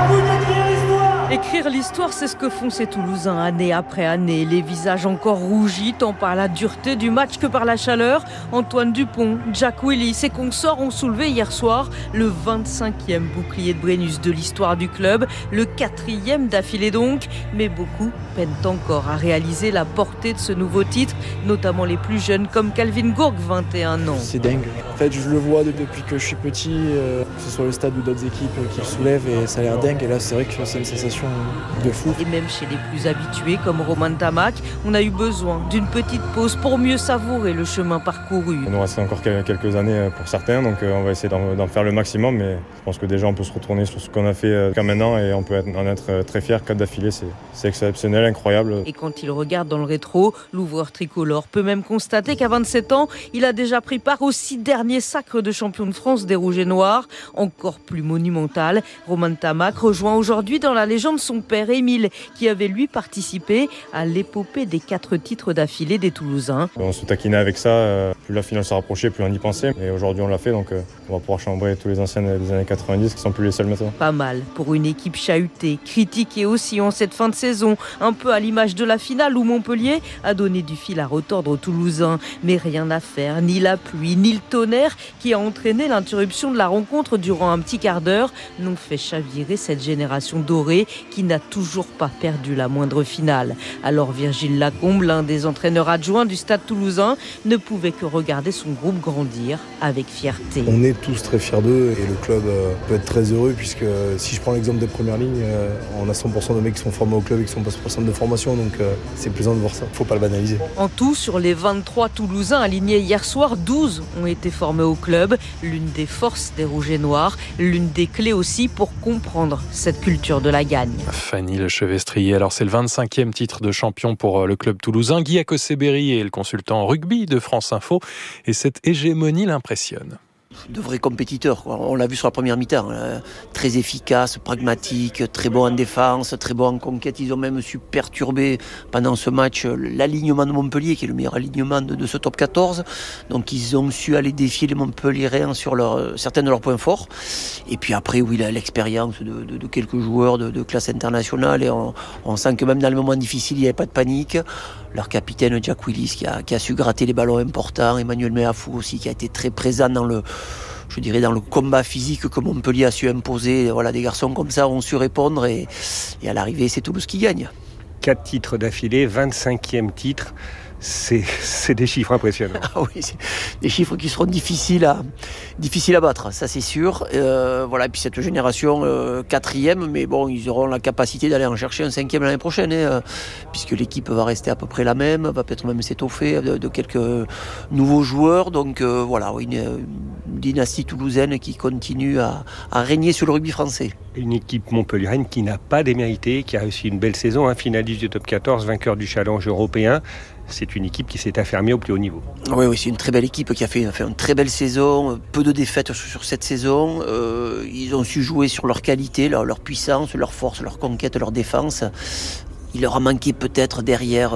Écrire l'histoire, c'est ce que font ces Toulousains année après année. Les visages encore rougis, tant par la dureté du match que par la chaleur. Antoine Dupont, Jack Willy, ses consorts ont soulevé hier soir le vingt-cinquième bouclier de Brennus de l'histoire du club, le quatrième d'affilée donc. Mais beaucoup peinent encore à réaliser la portée de ce nouveau titre, notamment les plus jeunes comme Calvin Gourgue, vingt et un ans. C'est dingue. En fait, je le vois depuis que je suis petit, euh, que ce soit le stade ou d'autres équipes qui le soulèvent, et ça a l'air dingue. Et là, c'est vrai que c'est une sensation de fou. Et même chez les plus habitués comme Romain Ntamak, on a eu besoin d'une petite pause pour mieux savourer le chemin parcouru. Il nous reste encore quelques années pour certains, donc on va essayer d'en, d'en faire le maximum, mais je pense que déjà on peut se retourner sur ce qu'on a fait jusqu'à maintenant et on peut en être très fiers. Quatre d'affilée, c'est, c'est exceptionnel, incroyable. Et quand il regarde dans le rétro, l'ouvreur tricolore peut même constater qu'à vingt-sept ans, il a déjà pris part aux six derniers sacres de champion de France des Rouges et Noirs. Encore plus monumental, Romain Ntamak rejoint aujourd'hui dans la légende son père Émile, qui avait lui participé à l'épopée des quatre titres d'affilée des Toulousains. On se taquinait avec ça, plus la finale se rapprochait, plus on y pensait. Et aujourd'hui on l'a fait, donc on va pouvoir chambrer tous les anciens des années quatre-vingt-dix qui sont plus les seuls maintenant. Pas mal pour une équipe chahutée, critiquée aussi en cette fin de saison, un peu à l'image de la finale où Montpellier a donné du fil à retordre aux Toulousains. Mais rien à faire, ni la pluie, ni le tonnerre qui a entraîné l'interruption de la rencontre durant un petit quart d'heure n'ont fait chavirer cette génération dorée qui n'a toujours pas perdu la moindre finale. Alors Virgile Lacombe, l'un des entraîneurs adjoints du Stade Toulousain, ne pouvait que regarder son groupe grandir avec fierté. On est tous très fiers d'eux et le club peut être très heureux puisque si je prends l'exemple des premières lignes, on a cent pour cent de mecs qui sont formés au club et qui sont pas pour cent de formation, donc c'est plaisant de voir ça. Faut pas le banaliser. En tout, sur les vingt-trois Toulousains alignés hier soir, douze ont été formés au club, l'une des forces des Rouges et Noirs, l'une des clés aussi pour comprendre cette culture de la gagne. Fanny Lechevestrier, alors c'est le vingt-cinquième titre de champion pour le club toulousain. Guy Akoseberi est le consultant rugby de France Info et cette hégémonie l'impressionne. De vrais compétiteurs, quoi. On l'a vu sur la première mi-temps, euh, très efficace, pragmatique, très bon en défense, très bon en conquête. Ils ont même su perturber pendant ce match l'alignement de Montpellier, qui est le meilleur alignement de, de ce top quatorze. Donc ils ont su aller défier les Montpelliérains sur leur, certains de leurs points forts. Et puis après, oui, l'expérience de, de, de quelques joueurs de, de classe internationale. Et on, on sent que même dans les moments difficiles, il n'y avait pas de panique. Leur capitaine Jack Willis qui a, qui a su gratter les ballons importants. Emmanuel Meafou aussi qui a été très présent dans le, je dirais, dans le combat physique que Montpellier a su imposer. Voilà, des garçons comme ça ont su répondre et, et à l'arrivée, c'est Toulouse qui gagne. Quatre titres d'affilée, vingt-cinquième titre. C'est, c'est des chiffres impressionnants. Ah oui, c'est des chiffres qui seront difficiles à, difficiles à battre, ça c'est sûr. Euh, voilà, et puis cette génération euh, quatrième, mais bon, ils auront la capacité d'aller en chercher un cinquième l'année prochaine, hein, puisque l'équipe va rester à peu près la même, va peut-être même s'étoffer de, de quelques nouveaux joueurs. Donc euh, voilà, une, une dynastie toulousaine qui continue à, à régner sur le rugby français. Une équipe montpelliéraine qui n'a pas démérité, qui a réussi une belle saison, hein, finaliste du top quatorze, vainqueur du challenge européen. C'est une équipe qui s'est affirmée au plus haut niveau. Oui, oui, c'est une très belle équipe qui a fait, a fait une très belle saison, peu de défaites sur, sur cette saison. Euh, ils ont su jouer sur leur qualité, leur, leur puissance, leur force, leur conquête, leur défense. Il leur a manqué peut-être derrière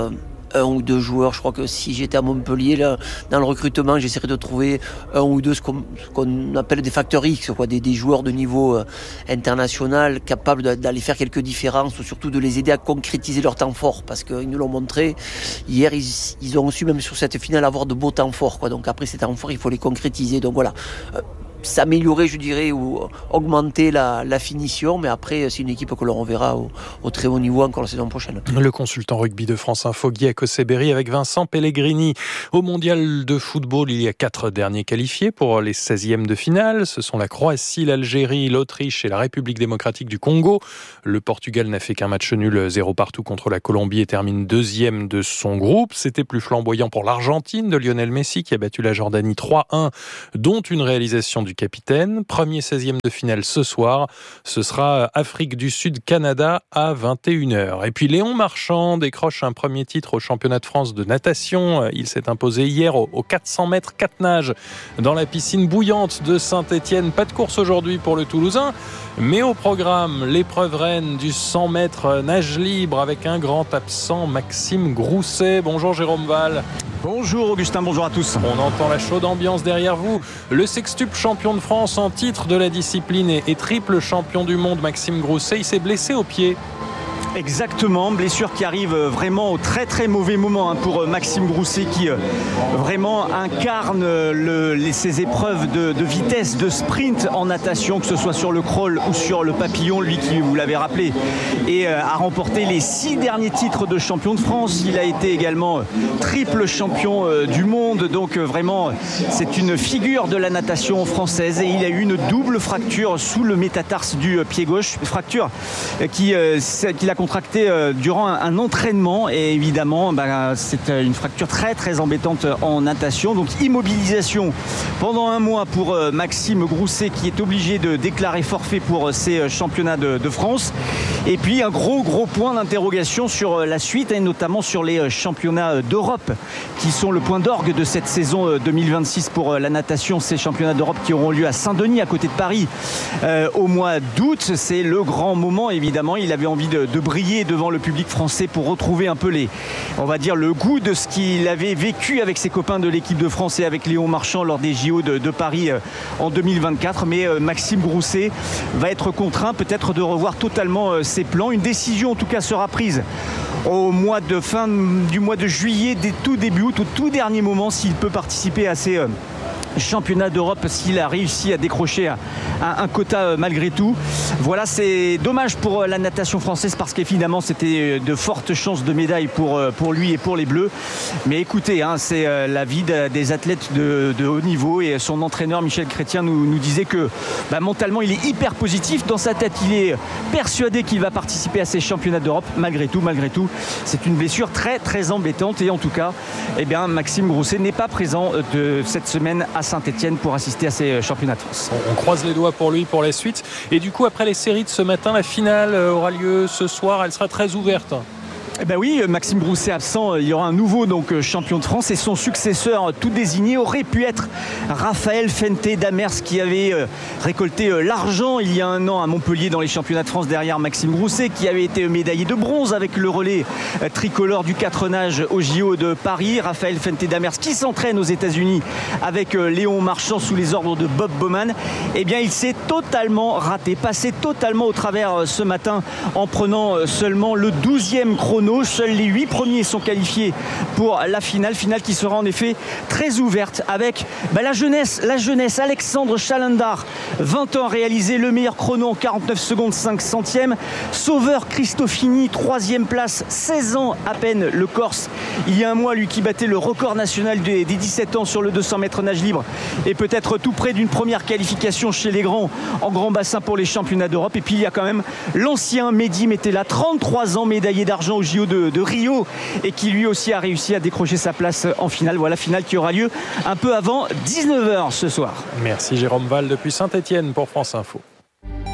un ou deux joueurs. Je crois que si j'étais à Montpellier, là, dans le recrutement, j'essaierais de trouver un ou deux ce qu'on, ce qu'on appelle des facteurs X, quoi, des, des joueurs de niveau euh, international capables de, d'aller faire quelques différences ou surtout de les aider à concrétiser leur temps fort, parce qu'ils nous l'ont montré. Hier, ils, ils ont su même sur cette finale avoir de beaux temps forts, quoi. Donc après ces temps forts, il faut les concrétiser. Donc voilà. Euh, s'améliorer, je dirais, ou augmenter la, la finition, mais après c'est une équipe que l'on reverra au, au très haut niveau encore la saison prochaine. Le consultant rugby de France Info, Guy Akoseberi, avec Vincent Pellegrini. Au mondial de football, il y a quatre derniers qualifiés pour les seizièmes de finale. Ce sont la Croatie, l'Algérie, l'Autriche et la République démocratique du Congo. Le Portugal n'a fait qu'un match nul, zéro partout contre la Colombie et termine deuxième de son groupe. C'était plus flamboyant pour l'Argentine de Lionel Messi qui a battu la Jordanie trois un, dont une réalisation du capitaine. Premier seizième de finale ce soir, ce sera Afrique du Sud-Canada à vingt et une heures. Et puis Léon Marchand décroche un premier titre au championnat de France de natation. Il s'est imposé hier aux quatre cents mètres quatre nages dans la piscine bouillante de Saint-Étienne. Pas de course aujourd'hui pour le Toulousain, mais au programme, l'épreuve reine du cent mètres nage libre avec un grand absent, Maxime Grousset. Bonjour Jérôme Val. Bonjour Augustin, bonjour à tous. On entend la chaude ambiance derrière vous. Le sextuple champion de France en titre de la discipline et, et triple champion du monde, Maxime Grousset, il s'est blessé au pied. Exactement, blessure qui arrive vraiment au très très mauvais moment hein, pour Maxime Grousset qui euh, vraiment incarne le, les, ses épreuves de, de vitesse, de sprint en natation, que ce soit sur le crawl ou sur le papillon, lui qui, vous l'avez rappelé, et euh, a remporté les six derniers titres de champion de France. Il a été également euh, triple champion euh, du monde, donc euh, vraiment c'est une figure de la natation française et il a eu une double fracture sous le métatarse du euh, pied gauche, fracture euh, qui, euh, qu'il a contracté euh, durant un, un entraînement et évidemment bah, c'est une fracture très très embêtante en natation, donc immobilisation pendant un mois pour euh, Maxime Grousset qui est obligé de déclarer forfait pour euh, ces championnats de, de France, et puis un gros gros point d'interrogation sur euh, la suite et notamment sur les euh, championnats d'Europe qui sont le point d'orgue de cette saison euh, deux mille vingt-six pour euh, la natation, ces championnats d'Europe qui auront lieu à Saint-Denis à côté de Paris euh, au mois d'août. C'est le grand moment évidemment, il avait envie de, de briller devant le public français pour retrouver un peu les, on va dire le goût de ce qu'il avait vécu avec ses copains de l'équipe de France et avec Léon Marchand lors des J O de, de Paris en deux mille vingt-quatre. Mais Maxime Grousset va être contraint peut-être de revoir totalement ses plans. Une décision en tout cas sera prise au mois de fin du mois de juillet, dès tout début août, au tout dernier moment, s'il peut participer à ces championnat d'Europe, s'il a réussi à décrocher un, un quota malgré tout. Voilà, c'est dommage pour la natation française parce qu'évidemment c'était de fortes chances de médaille pour, pour lui et pour les Bleus. Mais écoutez, hein, c'est la vie des athlètes de, de haut niveau et son entraîneur Michel Chrétien nous, nous disait que bah, mentalement il est hyper positif. Dans sa tête, il est persuadé qu'il va participer à ces championnats d'Europe. Malgré tout, malgré tout, c'est une blessure très très embêtante et en tout cas, eh bien, Maxime Grousset n'est pas présent de cette semaine à Saint-Étienne pour assister à ces championnats de France. On croise les doigts pour lui pour la suite. Et du coup, après les séries de ce matin, la finale aura lieu ce soir. Elle sera très ouverte. Eh ben oui, Maxime Grousset absent, il y aura un nouveau donc champion de France et son successeur tout désigné aurait pu être Raphaël Fenté-Damers qui avait récolté l'argent il y a un an à Montpellier dans les championnats de France derrière Maxime Grousset, qui avait été médaillé de bronze avec le relais tricolore du quatre nages au J O de Paris. Raphaël Fenté-Damers qui s'entraîne aux États-Unis avec Léon Marchand sous les ordres de Bob Bowman. Eh bien, il s'est totalement raté, passé totalement au travers ce matin en prenant seulement le douzième chrono. Seuls les huit premiers sont qualifiés pour la finale, finale qui sera en effet très ouverte avec bah, la jeunesse, la jeunesse, Alexandre Chalandard, vingt ans, réalisé le meilleur chrono en quarante-neuf secondes cinq centièmes. Sauveur Cristofini, troisième place, seize ans à peine, le Corse. Il y a un mois, lui qui battait le record national des, des dix-sept ans sur le deux cents mètres nage libre et peut-être tout près d'une première qualification chez les grands en grand bassin pour les championnats d'Europe. Et puis il y a quand même l'ancien Mehdi Metella, trente-trois ans, médaillé d'argent au J O De, de Rio et qui lui aussi a réussi à décrocher sa place en finale. Voilà, finale qui aura lieu un peu avant dix-neuf heures ce soir. Merci Jérôme Val depuis Saint-Étienne pour France Info.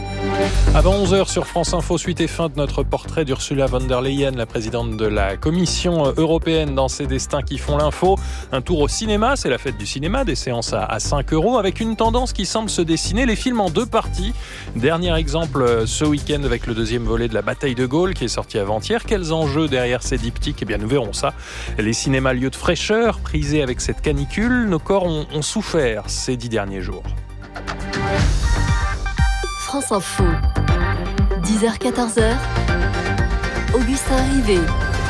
Avant onze heures sur France Info, suite et fin de notre portrait d'Ursula von der Leyen, la présidente de la Commission européenne, dans ses destins qui font l'info. Un tour au cinéma, c'est la fête du cinéma, des séances à cinq euros, avec une tendance qui semble se dessiner, les films en deux parties. Dernier exemple ce week-end avec le deuxième volet de la bataille de Gaulle qui est sorti avant-hier. Quels enjeux derrière ces diptyques ? Eh bien, nous verrons ça. Les cinémas lieux de fraîcheur, prisés avec cette canicule, nos corps ont, ont souffert ces dix derniers jours. France Info, dix heures quatorze heures, Augustin Rivet.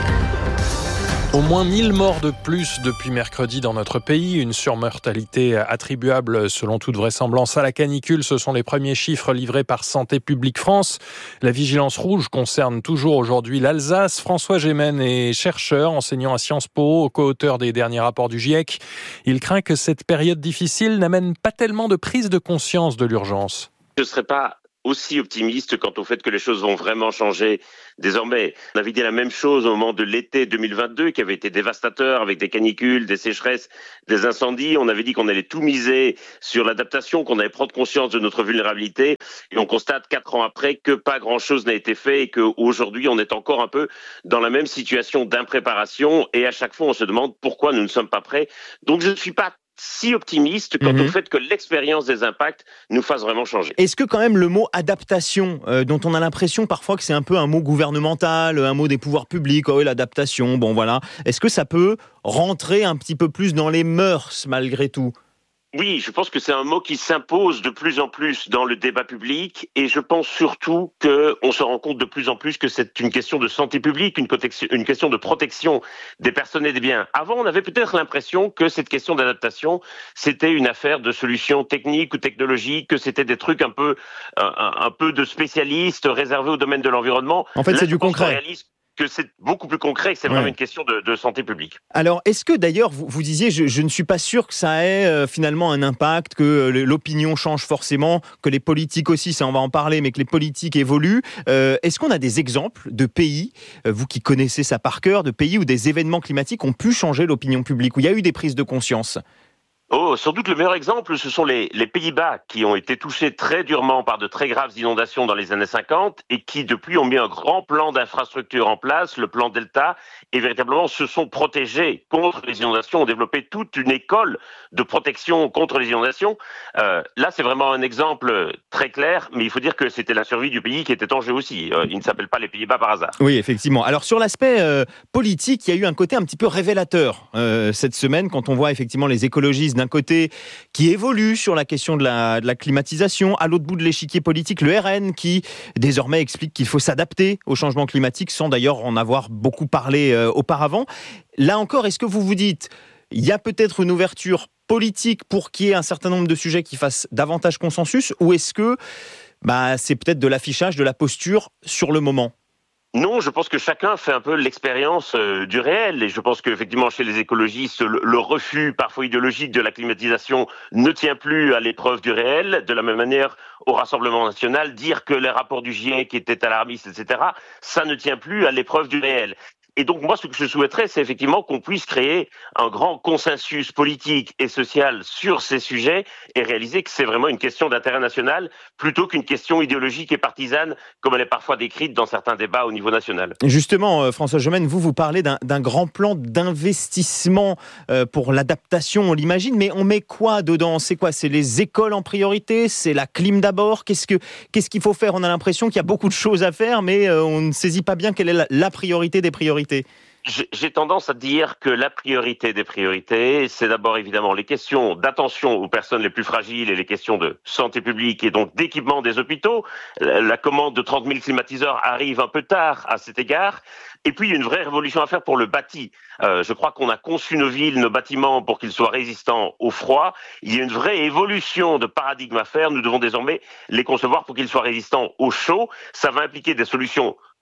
Au moins mille morts de plus depuis mercredi dans notre pays, une surmortalité attribuable selon toute vraisemblance à la canicule. Ce sont les premiers chiffres livrés par Santé publique France. La vigilance rouge concerne toujours aujourd'hui l'Alsace. François Gémen est chercheur, enseignant à Sciences Po, co-auteur des derniers rapports du GIEC. Il craint que cette période difficile n'amène pas tellement de prise de conscience de l'urgence. Je ne serais pas aussi optimiste quant au fait que les choses vont vraiment changer désormais. On avait dit la même chose au moment de l'été deux mille vingt-deux qui avait été dévastateur avec des canicules, des sécheresses, des incendies. On avait dit qu'on allait tout miser sur l'adaptation, qu'on allait prendre conscience de notre vulnérabilité. Et on constate quatre ans après que pas grand-chose n'a été fait et qu'aujourd'hui on est encore un peu dans la même situation d'impréparation. Et à chaque fois on se demande pourquoi nous ne sommes pas prêts. Donc je ne suis pas si optimiste quant mmh. au fait que l'expérience des impacts nous fasse vraiment changer. Est-ce que quand même le mot adaptation, euh, dont on a l'impression parfois que c'est un peu un mot gouvernemental, un mot des pouvoirs publics, oh oui, l'adaptation, bon voilà, est-ce que ça peut rentrer un petit peu plus dans les mœurs malgré tout ? Oui, je pense que c'est un mot qui s'impose de plus en plus dans le débat public et je pense surtout qu'on se rend compte de plus en plus que c'est une question de santé publique, une, une question de protection des personnes et des biens. Avant, on avait peut-être l'impression que cette question d'adaptation, c'était une affaire de solutions techniques ou technologiques, que c'était des trucs un peu, un, un peu de spécialistes réservés au domaine de l'environnement. En fait, Là, c'est du concret. Que c'est beaucoup plus concret, que c'est ouais. vraiment une question de, de santé publique. Alors, est-ce que d'ailleurs, vous, vous disiez, je, je ne suis pas sûr que ça ait euh, finalement un impact, que euh, l'opinion change forcément, que les politiques aussi, ça on va en parler, mais que les politiques évoluent. Euh, est-ce qu'on a des exemples de pays, euh, vous qui connaissez ça par cœur, de pays où des événements climatiques ont pu changer l'opinion publique, où il y a eu des prises de conscience ? Oh, sans doute le meilleur exemple, ce sont les, les Pays-Bas qui ont été touchés très durement par de très graves inondations dans les années cinquante et qui depuis ont mis un grand plan d'infrastructure en place, le plan Delta, et véritablement se sont protégés contre les inondations, ont développé toute une école de protection contre les inondations. Euh, là, c'est vraiment un exemple très clair, mais il faut dire que c'était la survie du pays qui était en jeu aussi. Euh, il ne s'appelle pas les Pays-Bas par hasard. Oui, effectivement. Alors sur l'aspect euh, politique, il y a eu un côté un petit peu révélateur euh, cette semaine quand on voit effectivement les écologistes d'un côté qui évolue sur la question de la, de la climatisation, à l'autre bout de l'échiquier politique, le R N qui désormais explique qu'il faut s'adapter au changement climatique sans d'ailleurs en avoir beaucoup parlé euh, auparavant. Là encore, est-ce que vous vous dites, il y a peut-être une ouverture politique pour qu'il y ait un certain nombre de sujets qui fassent davantage consensus, ou est-ce que bah, c'est peut-être de l'affichage, de la posture sur le moment ? Non, je pense que chacun fait un peu l'expérience euh, du réel et je pense qu'effectivement chez les écologistes, le, le refus parfois idéologique de la climatisation ne tient plus à l'épreuve du réel. De la même manière, au Rassemblement national, dire que les rapports du GIEC étaient alarmistes, et cetera, ça ne tient plus à l'épreuve du réel. Et donc moi, ce que je souhaiterais, c'est effectivement qu'on puisse créer un grand consensus politique et social sur ces sujets et réaliser que c'est vraiment une question d'intérêt national plutôt qu'une question idéologique et partisane comme elle est parfois décrite dans certains débats au niveau national. Justement, François Gemène, vous, vous parlez d'un, d'un grand plan d'investissement euh, pour l'adaptation, on l'imagine, mais on met quoi dedans ? C'est quoi ? C'est les écoles en priorité ? C'est la clim d'abord ? Qu'est-ce que, qu'est-ce qu'il faut faire ? On a l'impression qu'il y a beaucoup de choses à faire, mais euh, on ne saisit pas bien quelle est la, la priorité des priorités. J'ai tendance à dire que la priorité des priorités, c'est d'abord évidemment les questions d'attention aux personnes les plus fragiles et les questions de santé publique et donc d'équipement des hôpitaux. La commande de trente mille climatiseurs arrive un peu tard à cet égard. Et puis, il y a une vraie révolution à faire pour le bâti. Euh, je crois qu'on a conçu nos villes, nos bâtiments pour qu'ils soient résistants au froid. Il y a une vraie évolution de paradigme à faire. Nous devons désormais les concevoir pour qu'ils soient résistants au chaud. Ça va impliquer des solutions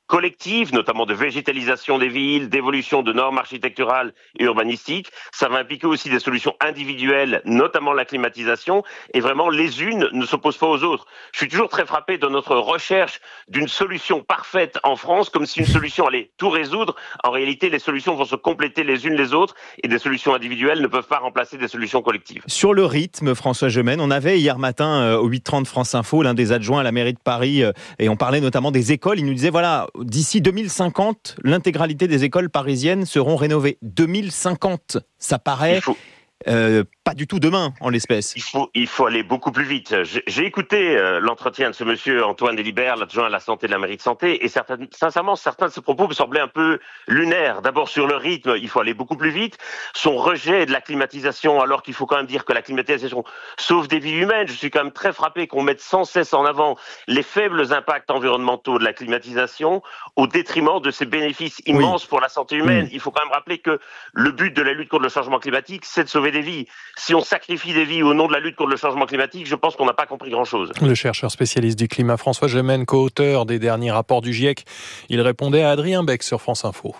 collective, notamment de végétalisation des villes, d'évolution de normes architecturales et urbanistiques. Ça va impliquer aussi des solutions individuelles, notamment la climatisation, et vraiment les unes ne s'opposent pas aux autres. Je suis toujours très frappé de notre recherche d'une solution parfaite en France, comme si une solution allait tout résoudre. En réalité, les solutions vont se compléter les unes les autres, et des solutions individuelles ne peuvent pas remplacer des solutions collectives. Sur le rythme, François Gemène, on avait hier matin euh, au huit trente France Info l'un des adjoints à la mairie de Paris, euh, et on parlait notamment des écoles. Il nous disait, voilà, d'ici deux mille cinquante, l'intégralité des écoles parisiennes seront rénovées. deux mille cinquante, ça paraît... Euh, pas du tout demain, en l'espèce. Il faut, il faut aller beaucoup plus vite. J'ai, j'ai écouté euh, l'entretien de ce monsieur Antoine Delibert, l'adjoint à la santé de la mairie de Santé, et certains, sincèrement, certains de ses propos me semblaient un peu lunaires. D'abord, sur le rythme, il faut aller beaucoup plus vite. Son rejet de la climatisation, alors qu'il faut quand même dire que la climatisation sauve des vies humaines. Je suis quand même très frappé qu'on mette sans cesse en avant les faibles impacts environnementaux de la climatisation au détriment de ses bénéfices immenses oui. pour la santé humaine. Mmh. Il faut quand même rappeler que le but de la lutte contre le changement climatique, c'est de sauver des vies. Si on sacrifie des vies au nom de la lutte contre le changement climatique, je pense qu'on n'a pas compris grand-chose. Le chercheur spécialiste du climat François Gemène, co-auteur des derniers rapports du GIEC, il répondait à Adrien Beck sur France Info.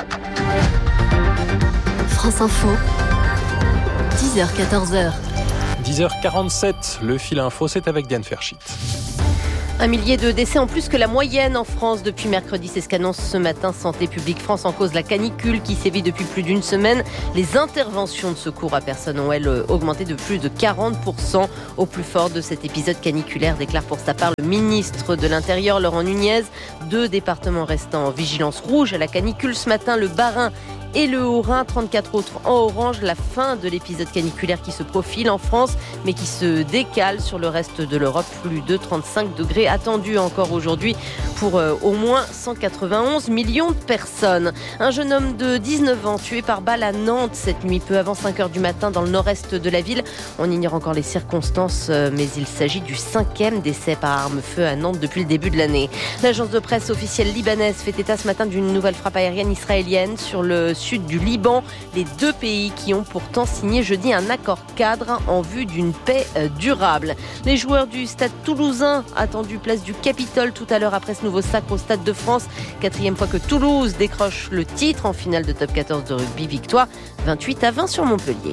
France Info, dix heures quatorze heures. dix heures quarante-sept, le fil info, c'est avec Diane Ferchit. Un millier de décès en plus que la moyenne en France depuis mercredi, c'est ce qu'annonce ce matin Santé publique France. En cause la canicule qui sévit depuis plus d'une semaine. Les interventions de secours à personnes ont, elles, augmenté de plus de quarante pour cent au plus fort de cet épisode caniculaire, déclare pour sa part le ministre de l'Intérieur, Laurent Nunez. Deux départements restant en vigilance rouge à la canicule ce matin, le Bas-Rhin et le Haut-Rhin, trente-quatre autres en orange. La fin de l'épisode caniculaire qui se profile en France, mais qui se décale sur le reste de l'Europe. Plus de trente-cinq degrés attendus encore aujourd'hui pour euh, au moins cent quatre-vingt-onze millions de personnes. Un jeune homme de dix-neuf ans tué par balle à Nantes cette nuit, peu avant cinq heures du matin, dans le nord-est de la ville. On ignore encore les circonstances, euh, mais il s'agit du cinquième décès par arme-feu à Nantes depuis le début de l'année. L'agence de presse officielle libanaise fait état ce matin d'une nouvelle frappe aérienne israélienne sur le sud du Liban. Les deux pays qui ont pourtant signé jeudi un accord cadre en vue d'une paix durable. Les joueurs du Stade toulousain attendus place du Capitole tout à l'heure après ce nouveau sacre au Stade de France. Quatrième fois que Toulouse décroche le titre en finale de top quatorze de rugby. Victoire vingt-huit à vingt sur Montpellier.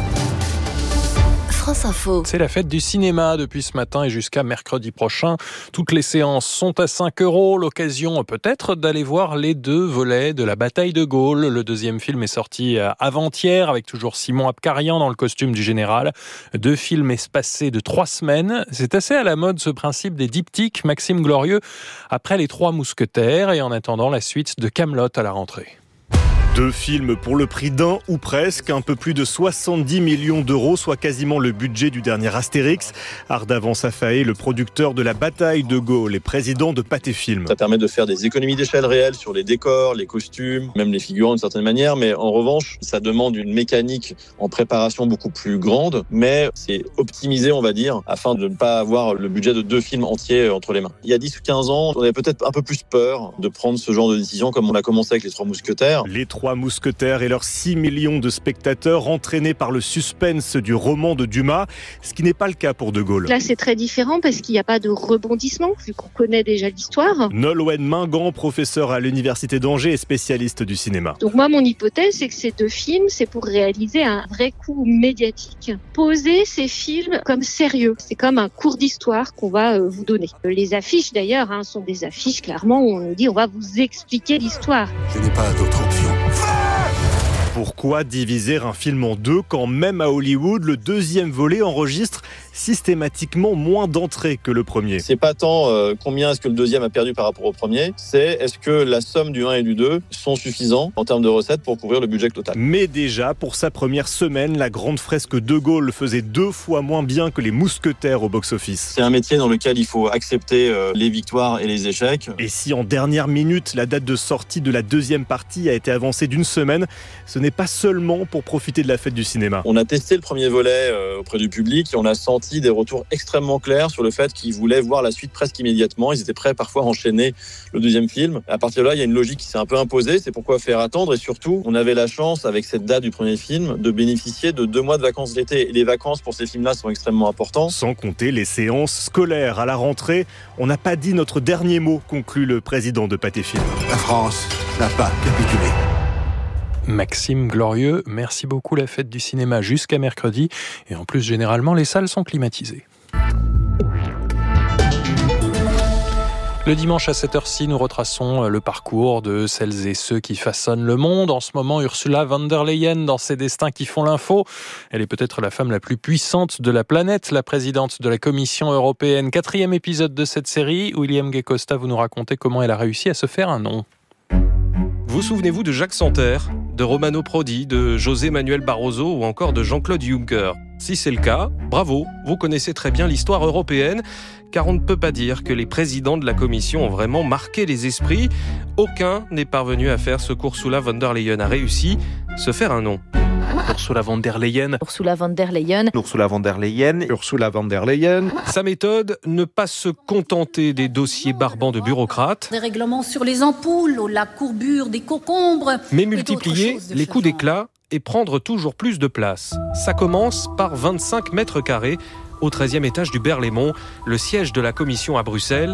France Info. C'est la fête du cinéma depuis ce matin et jusqu'à mercredi prochain. Toutes les séances sont à cinq euros. L'occasion peut-être d'aller voir les deux volets de la bataille de Gaulle. Le deuxième film est sorti avant-hier avec toujours Simon Abkarian dans le costume du général. Deux films espacés de trois semaines. C'est assez à la mode ce principe des diptyques, Maxime Glorieux, après Les Trois Mousquetaires et en attendant la suite de Kaamelott à la rentrée. Deux films pour le prix d'un ou presque, un peu plus de soixante-dix millions d'euros, soit quasiment le budget du dernier Astérix. Ardavan Safaé, le producteur de la bataille de Gaulle et président de Pathé Film. Ça permet de faire des économies d'échelle réelles sur les décors, les costumes, même les figurants d'une certaine manière, mais en revanche, ça demande une mécanique en préparation beaucoup plus grande, mais c'est optimisé, on va dire, afin de ne pas avoir le budget de deux films entiers entre les mains. Il y a dix ou quinze ans, on avait peut-être un peu plus peur de prendre ce genre de décision, comme on a commencé avec Les Trois Mousquetaires. Les Trois Mousquetaires et leurs six millions de spectateurs entraînés par le suspense du roman de Dumas, ce qui n'est pas le cas pour De Gaulle. Là, c'est très différent parce qu'il n'y a pas de rebondissement, vu qu'on connaît déjà l'histoire. Nolwenn Mingan, professeur à l'Université d'Angers et spécialiste du cinéma. Donc moi, mon hypothèse, c'est que ces deux films, c'est pour réaliser un vrai coup médiatique. Poser ces films comme sérieux. C'est comme un cours d'histoire qu'on va euh, vous donner. Les affiches, d'ailleurs, hein, sont des affiches, clairement, où on nous dit on va vous expliquer l'histoire. Je n'ai pas d'autre option. Pourquoi diviser un film en deux quand même à Hollywood, le deuxième volet enregistre systématiquement moins d'entrées que le premier? C'est pas tant euh, combien est-ce que le deuxième a perdu par rapport au premier, c'est est-ce que la somme du un et du deux sont suffisants en termes de recettes pour couvrir le budget total. Mais déjà, pour sa première semaine, la grande fresque de Gaulle faisait deux fois moins bien que les Mousquetaires au box-office. C'est un métier dans lequel il faut accepter euh, les victoires et les échecs. Et si en dernière minute, la date de sortie de la deuxième partie a été avancée d'une semaine, ce n'est pas seulement pour profiter de la fête du cinéma. On a testé le premier volet euh, auprès du public et on a senti senti des retours extrêmement clairs sur le fait qu'ils voulaient voir la suite presque immédiatement. Ils étaient prêts parfois à enchaîner le deuxième film. À partir de là, il y a une logique qui s'est un peu imposée. C'est pourquoi faire attendre. Et surtout, on avait la chance, avec cette date du premier film, de bénéficier de deux mois de vacances d'été. Et les vacances pour ces films-là sont extrêmement importantes. Sans compter les séances scolaires à la rentrée. On n'a pas dit notre dernier mot, conclut le président de Pathé Film. La France n'a pas capitulé. Maxime Glorieux, merci beaucoup. La fête du cinéma jusqu'à mercredi. Et en plus, généralement, les salles sont climatisées. Le dimanche à cette heure-ci, nous retraçons le parcours de celles et ceux qui façonnent le monde. En ce moment, Ursula von der Leyen dans ses destins qui font l'info. Elle est peut-être la femme la plus puissante de la planète, la présidente de la Commission européenne. Quatrième épisode de cette série. William Gay-Costa, vous nous racontez comment elle a réussi à se faire un nom. Vous souvenez-vous de Jacques Santer, de Romano Prodi, de José Manuel Barroso ou encore de Jean-Claude Juncker? Si c'est le cas, bravo, vous connaissez très bien l'histoire européenne, car on ne peut pas dire que les présidents de la Commission ont vraiment marqué les esprits. Aucun n'est parvenu à faire ce qu'Ursula von der Leyen a réussi, se faire un nom. Ursula von der Leyen. Ursula von der Leyen. Ursula von der Leyen. Ursula von der Leyen. Sa méthode, ne pas se contenter des dossiers barbants de bureaucrates. Des règlements sur les ampoules, la courbure des concombres. Mais multiplier les coups d'éclat et prendre toujours plus de place. Ça commence par vingt-cinq mètres carrés au treizième étage du Berlaymont, le siège de la Commission à Bruxelles.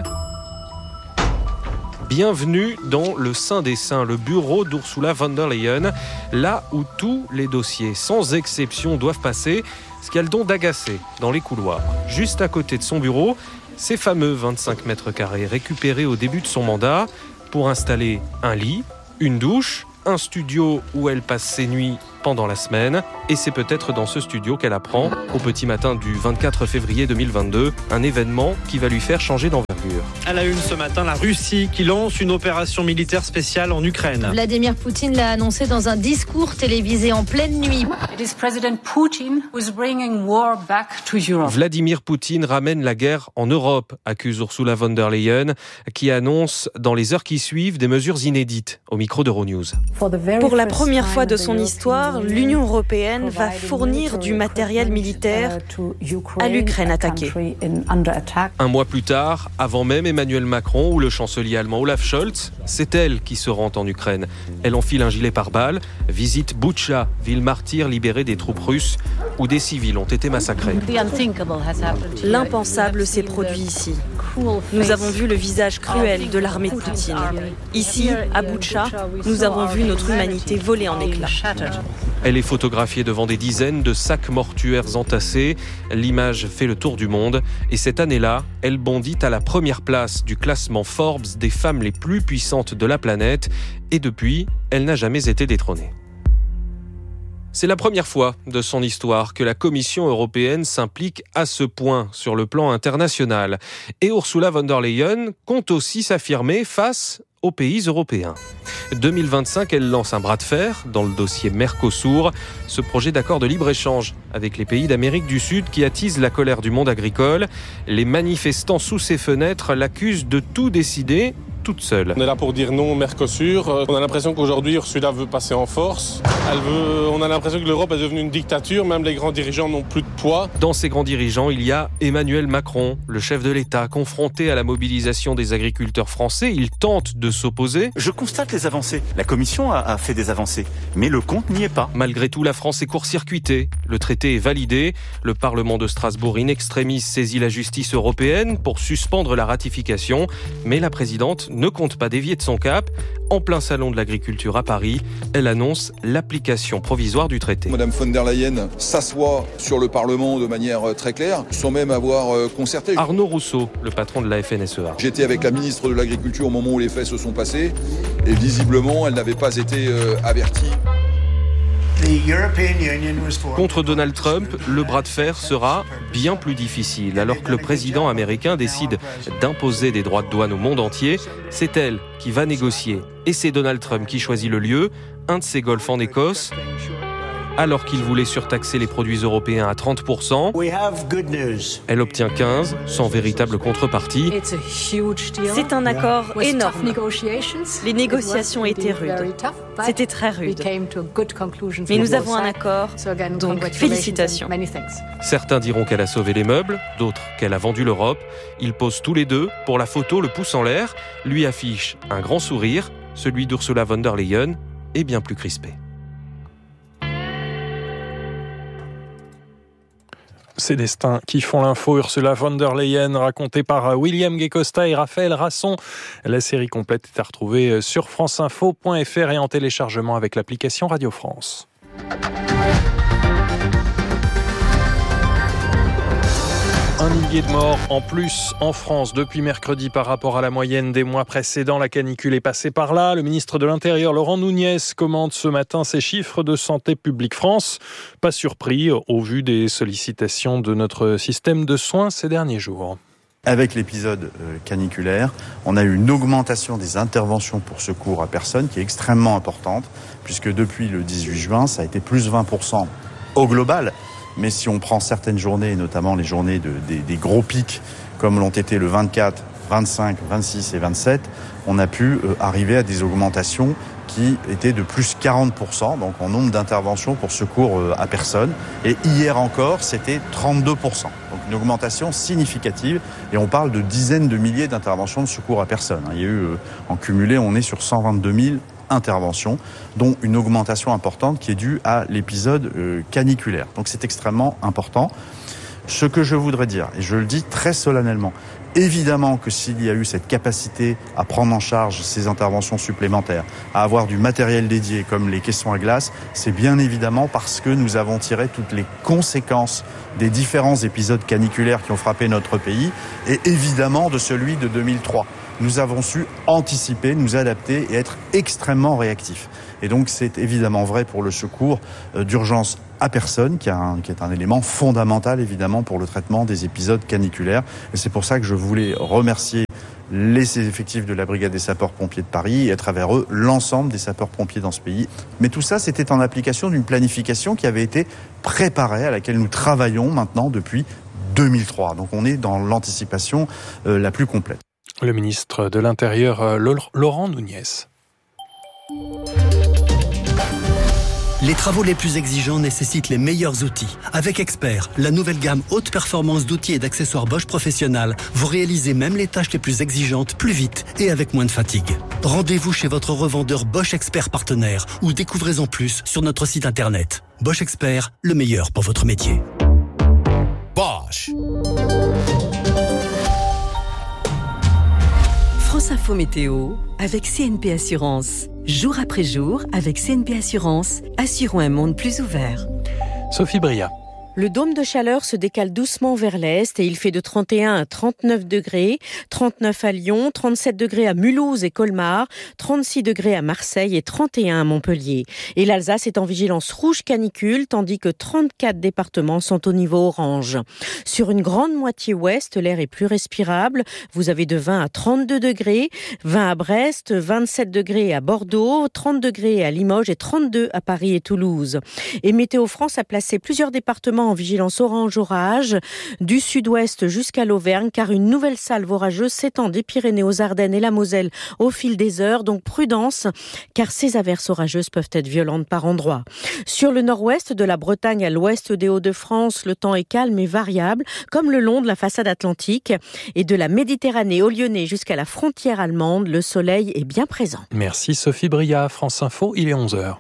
Bienvenue dans le Saint des Saints, le bureau d'Ursula von der Leyen, là où tous les dossiers, sans exception, doivent passer, ce qui a le don d'agacer dans les couloirs. Juste à côté de son bureau, ces fameux vingt-cinq mètres carrés récupérés au début de son mandat pour installer un lit, une douche, un studio où elle passe ses nuits pendant la semaine. Et c'est peut-être dans ce studio qu'elle apprend, au petit matin du vingt-quatre février deux mille vingt-deux, un événement qui va lui faire changer d'envergure. À la une ce matin, la Russie qui lance une opération militaire spéciale en Ukraine. Vladimir Poutine l'a annoncé dans un discours télévisé en pleine nuit. It is President Putin who is bringing war back to Europe. Vladimir Poutine ramène la guerre en Europe, accuse Ursula von der Leyen, qui annonce dans les heures qui suivent des mesures inédites au micro d'Euronews. Pour la première fois de son histoire, l'Union européenne va fournir du matériel militaire à l'Ukraine attaquée. Un mois plus tard, avant même Emmanuel Macron ou le chancelier allemand Olaf Scholz, c'est elle qui se rend en Ukraine. Elle enfile un gilet pare-balles, visite Boutcha, ville martyre libérée des troupes russes, où des civils ont été massacrés. L'impensable s'est produit ici. Nous avons vu le visage cruel de l'armée de Poutine. Ici, à Boutcha, nous avons vu notre humanité voler en éclats. Elle est photographiée devant des dizaines de sacs mortuaires entassés. L'image fait le tour du monde. Et cette année-là, elle bondit à la première place du classement Forbes des femmes les plus puissantes de la planète. Et depuis, elle n'a jamais été détrônée. C'est la première fois de son histoire que la Commission européenne s'implique à ce point sur le plan international. Et Ursula von der Leyen compte aussi s'affirmer face aux pays européens. deux mille vingt-cinq, elle lance un bras de fer dans le dossier Mercosur, ce projet d'accord de libre-échange avec les pays d'Amérique du Sud qui attise la colère du monde agricole. Les manifestants sous ses fenêtres l'accusent de tout décider toute seule. On est là pour dire non au Mercosur. On a l'impression qu'aujourd'hui Ursula veut passer en force. Elle veut, on a l'impression que l'Europe est devenue une dictature, même les grands dirigeants n'ont plus de poids. Dans ces grands dirigeants, il y a Emmanuel Macron, le chef de l'État, confronté à la mobilisation des agriculteurs français. Il tente de s'opposer. Je constate les avancées. La Commission a, a fait des avancées, mais le compte n'y est pas. Malgré tout, la France est court-circuitée. Le traité est validé. Le Parlement de Strasbourg in extremis saisit la justice européenne pour suspendre la ratification. Mais la présidente ne compte pas dévier de son cap. En plein salon de l'agriculture à Paris, elle annonce l'application provisoire du traité. Madame von der Leyen s'assoit sur le Parlement de manière très claire, sans même avoir concerté. Arnaud Rousseau, le patron de la F N S E A. J'étais avec la ministre de l'Agriculture au moment où les faits se sont passés, et visiblement, elle n'avait pas été euh, avertie. Contre Donald Trump, le bras de fer sera bien plus difficile. Alors que le président américain décide d'imposer des droits de douane au monde entier, c'est elle qui va négocier. Et c'est Donald Trump qui choisit le lieu, un de ses golfs en Écosse. alors qu'il voulait surtaxer les produits européens à trente pour cent. Elle obtient quinze, sans véritable contrepartie. C'est un accord énorme. Les négociations étaient rudes. C'était très rude. Mais nous avons un accord, donc félicitations. Certains diront qu'elle a sauvé les meubles, d'autres qu'elle a vendu l'Europe. Ils posent tous les deux pour la photo, le pouce en l'air, lui affiche un grand sourire, celui d'Ursula von der Leyen est bien plus crispé. Ces destins qui font l'info, Ursula von der Leyen, racontée par William Guecosta et Raphaël Rasson. La série complète est à retrouver sur franceinfo point f r et en téléchargement avec l'application Radio France. Un millier de morts en plus en France depuis mercredi par rapport à la moyenne des mois précédents. La canicule est passée par là. Le ministre de l'Intérieur, Laurent Nunez, commente ce matin ces chiffres de Santé publique France. Pas surpris au vu des sollicitations de notre système de soins ces derniers jours. Avec l'épisode caniculaire, on a eu une augmentation des interventions pour secours à personne qui est extrêmement importante, puisque depuis le dix-huit juin, ça a été plus vingt pour cent au global. Mais si on prend certaines journées, et notamment les journées de, des, des gros pics, comme l'ont été le vingt-quatre, vingt-cinq, vingt-six et vingt-sept, on a pu euh, arriver à des augmentations qui étaient de plus quarante pour cent, donc en nombre d'interventions pour secours euh, à personne. Et hier encore, c'était trente-deux pour cent. Donc une augmentation significative. Et on parle de dizaines de milliers d'interventions de secours à personne. Il y a eu, euh, en cumulé, on est sur cent vingt-deux mille interventions, dont une augmentation importante qui est due à l'épisode euh, caniculaire. Donc c'est extrêmement important. Ce que je voudrais dire, et je le dis très solennellement, évidemment que s'il y a eu cette capacité à prendre en charge ces interventions supplémentaires, à avoir du matériel dédié comme les caissons à glace, c'est bien évidemment parce que nous avons tiré toutes les conséquences des différents épisodes caniculaires qui ont frappé notre pays et évidemment de celui de deux mille trois. Nous avons su anticiper, nous adapter et être extrêmement réactifs. Et donc c'est évidemment vrai pour le secours d'urgence à personne, qui, a un, qui est un élément fondamental évidemment pour le traitement des épisodes caniculaires. Et c'est pour ça que je voulais remercier les effectifs de la Brigade des sapeurs-pompiers de Paris et à travers eux l'ensemble des sapeurs-pompiers dans ce pays. Mais tout ça, c'était en application d'une planification qui avait été préparée, à laquelle nous travaillons maintenant depuis deux mille trois. Donc on est dans l'anticipation euh, la plus complète. Le ministre de l'Intérieur, Laurent Nunez. Les travaux les plus exigeants nécessitent les meilleurs outils. Avec Expert, la nouvelle gamme haute performance d'outils et d'accessoires Bosch Professionnel, vous réalisez même les tâches les plus exigeantes plus vite et avec moins de fatigue. Rendez-vous chez votre revendeur Bosch Expert partenaire ou découvrez-en plus sur notre site internet. Bosch Expert, le meilleur pour votre métier. Bosch. France Info Météo avec C N P Assurance. Jour après jour, avec C N P Assurance, assurons un monde plus ouvert. Sophie Bria. Le dôme de chaleur se décale doucement vers l'est et il fait de trente et un à trente-neuf degrés, trente-neuf à Lyon, trente-sept degrés à Mulhouse et Colmar, trente-six degrés à Marseille et trente et un à Montpellier. Et l'Alsace est en vigilance rouge canicule, tandis que trente-quatre départements sont au niveau orange. Sur une grande moitié ouest, l'air est plus respirable. Vous avez de vingt à trente-deux degrés, vingt à Brest, vingt-sept degrés à Bordeaux, trente degrés à Limoges et trente-deux à Paris et Toulouse. Et Météo France a placé plusieurs départements en vigilance orange orage, du sud-ouest jusqu'à l'Auvergne, car une nouvelle salve orageuse s'étend des Pyrénées aux Ardennes et la Moselle au fil des heures. Donc prudence, car ces averses orageuses peuvent être violentes par endroits. Sur le nord-ouest de la Bretagne à l'ouest des Hauts-de-France, le temps est calme et variable, comme le long de la façade atlantique. Et de la Méditerranée au Lyonnais jusqu'à la frontière allemande, le soleil est bien présent. Merci Sophie Bria. France Info, il est onze heures.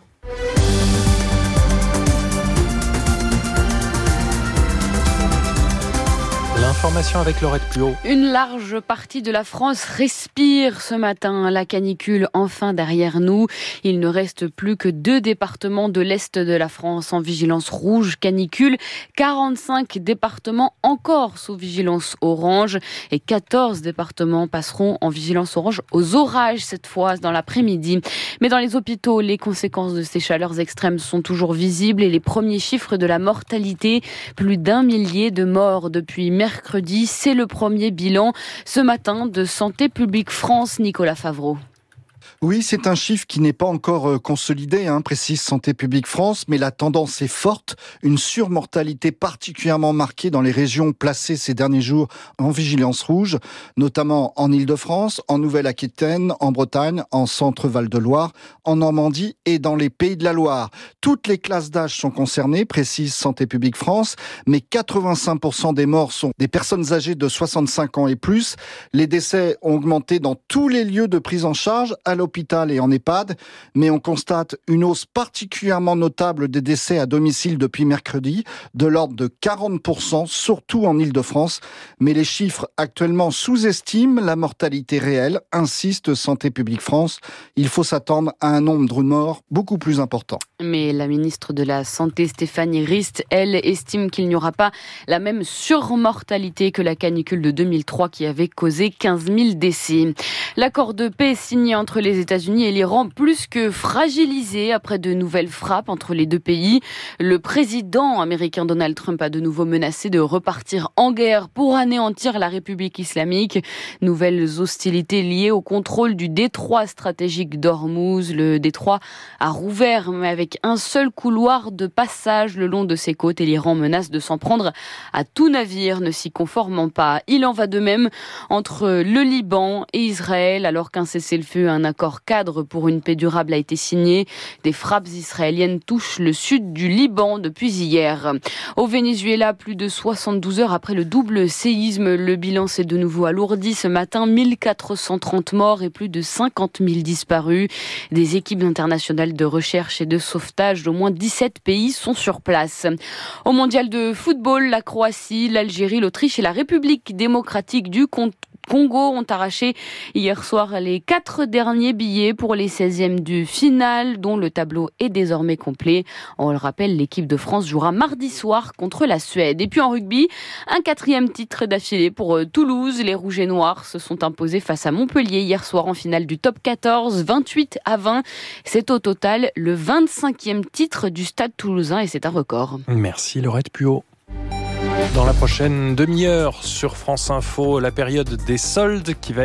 L'information avec Laurette Puot. Une large partie de la France respire ce matin. La canicule enfin derrière nous. Il ne reste plus que deux départements de l'Est de la France en vigilance rouge canicule. quarante-cinq départements encore sous vigilance orange. Et quatorze départements passeront en vigilance orange aux orages cette fois dans l'après-midi. Mais dans les hôpitaux, les conséquences de ces chaleurs extrêmes sont toujours visibles et les premiers chiffres de la mortalité, plus d'un millier de morts depuis mercredi, c'est le premier bilan ce matin de Santé publique France, Nicolas Favreau. Oui, c'est un chiffre qui n'est pas encore consolidé, hein, précise Santé publique France, mais la tendance est forte. Une surmortalité particulièrement marquée dans les régions placées ces derniers jours en vigilance rouge, notamment en Île-de-France, en Nouvelle-Aquitaine, en Bretagne, en Centre-Val de Loire, en Normandie et dans les Pays de la Loire. Toutes les classes d'âge sont concernées, précise Santé publique France, mais quatre-vingt-cinq pour cent des morts sont des personnes âgées de soixante-cinq ans et plus. Les décès ont augmenté dans tous les lieux de prise en charge, à l'hôpital et en EHPAD, mais on constate une hausse particulièrement notable des décès à domicile depuis mercredi, de l'ordre de quarante pour cent, surtout en Île-de-France. Mais les chiffres actuellement sous-estiment la mortalité réelle, insiste Santé publique France. Il faut s'attendre à un nombre de morts beaucoup plus important. Mais la ministre de la Santé, Stéphanie Rist, elle, estime qu'il n'y aura pas la même surmortalité que la canicule de deux mille trois qui avait causé quinze mille décès. L'accord de paix signé entre les États-Unis et l'Iran plus que fragilisé après de nouvelles frappes entre les deux pays. Le président américain Donald Trump a de nouveau menacé de repartir en guerre pour anéantir la République islamique. Nouvelles hostilités liées au contrôle du détroit stratégique d'Ormuz. Le détroit a rouvert, mais avec un seul couloir de passage le long de ses côtes, et l'Iran menace de s'en prendre à tout navire ne s'y conformant pas. Il en va de même entre le Liban et Israël, alors qu'un cessez-le-feu, un accord cadre pour une paix durable a été signé. Des frappes israéliennes touchent le sud du Liban depuis hier. Au Venezuela, plus de soixante-douze heures après le double séisme, le bilan s'est de nouveau alourdi ce matin. mille quatre cent trente morts et plus de cinquante mille disparus. Des équipes internationales de recherche et de sauvetage d'au moins dix-sept pays sont sur place. Au mondial de football, la Croatie, l'Algérie, l'Autriche et la République démocratique du Congo ont arraché hier soir les quatre derniers billets pour les seizièmes du final, dont le tableau est désormais complet. On le rappelle, l'équipe de France jouera mardi soir contre la Suède. Et puis en rugby, un quatrième titre d'affilée pour Toulouse. Les Rouges et Noirs se sont imposés face à Montpellier hier soir en finale du top quatorze, vingt-huit à vingt. C'est au total le vingt-cinquième titre du Stade toulousain et c'est un record. Merci Laurette Puot. Dans la prochaine demi-heure sur France Info, la période des soldes qui va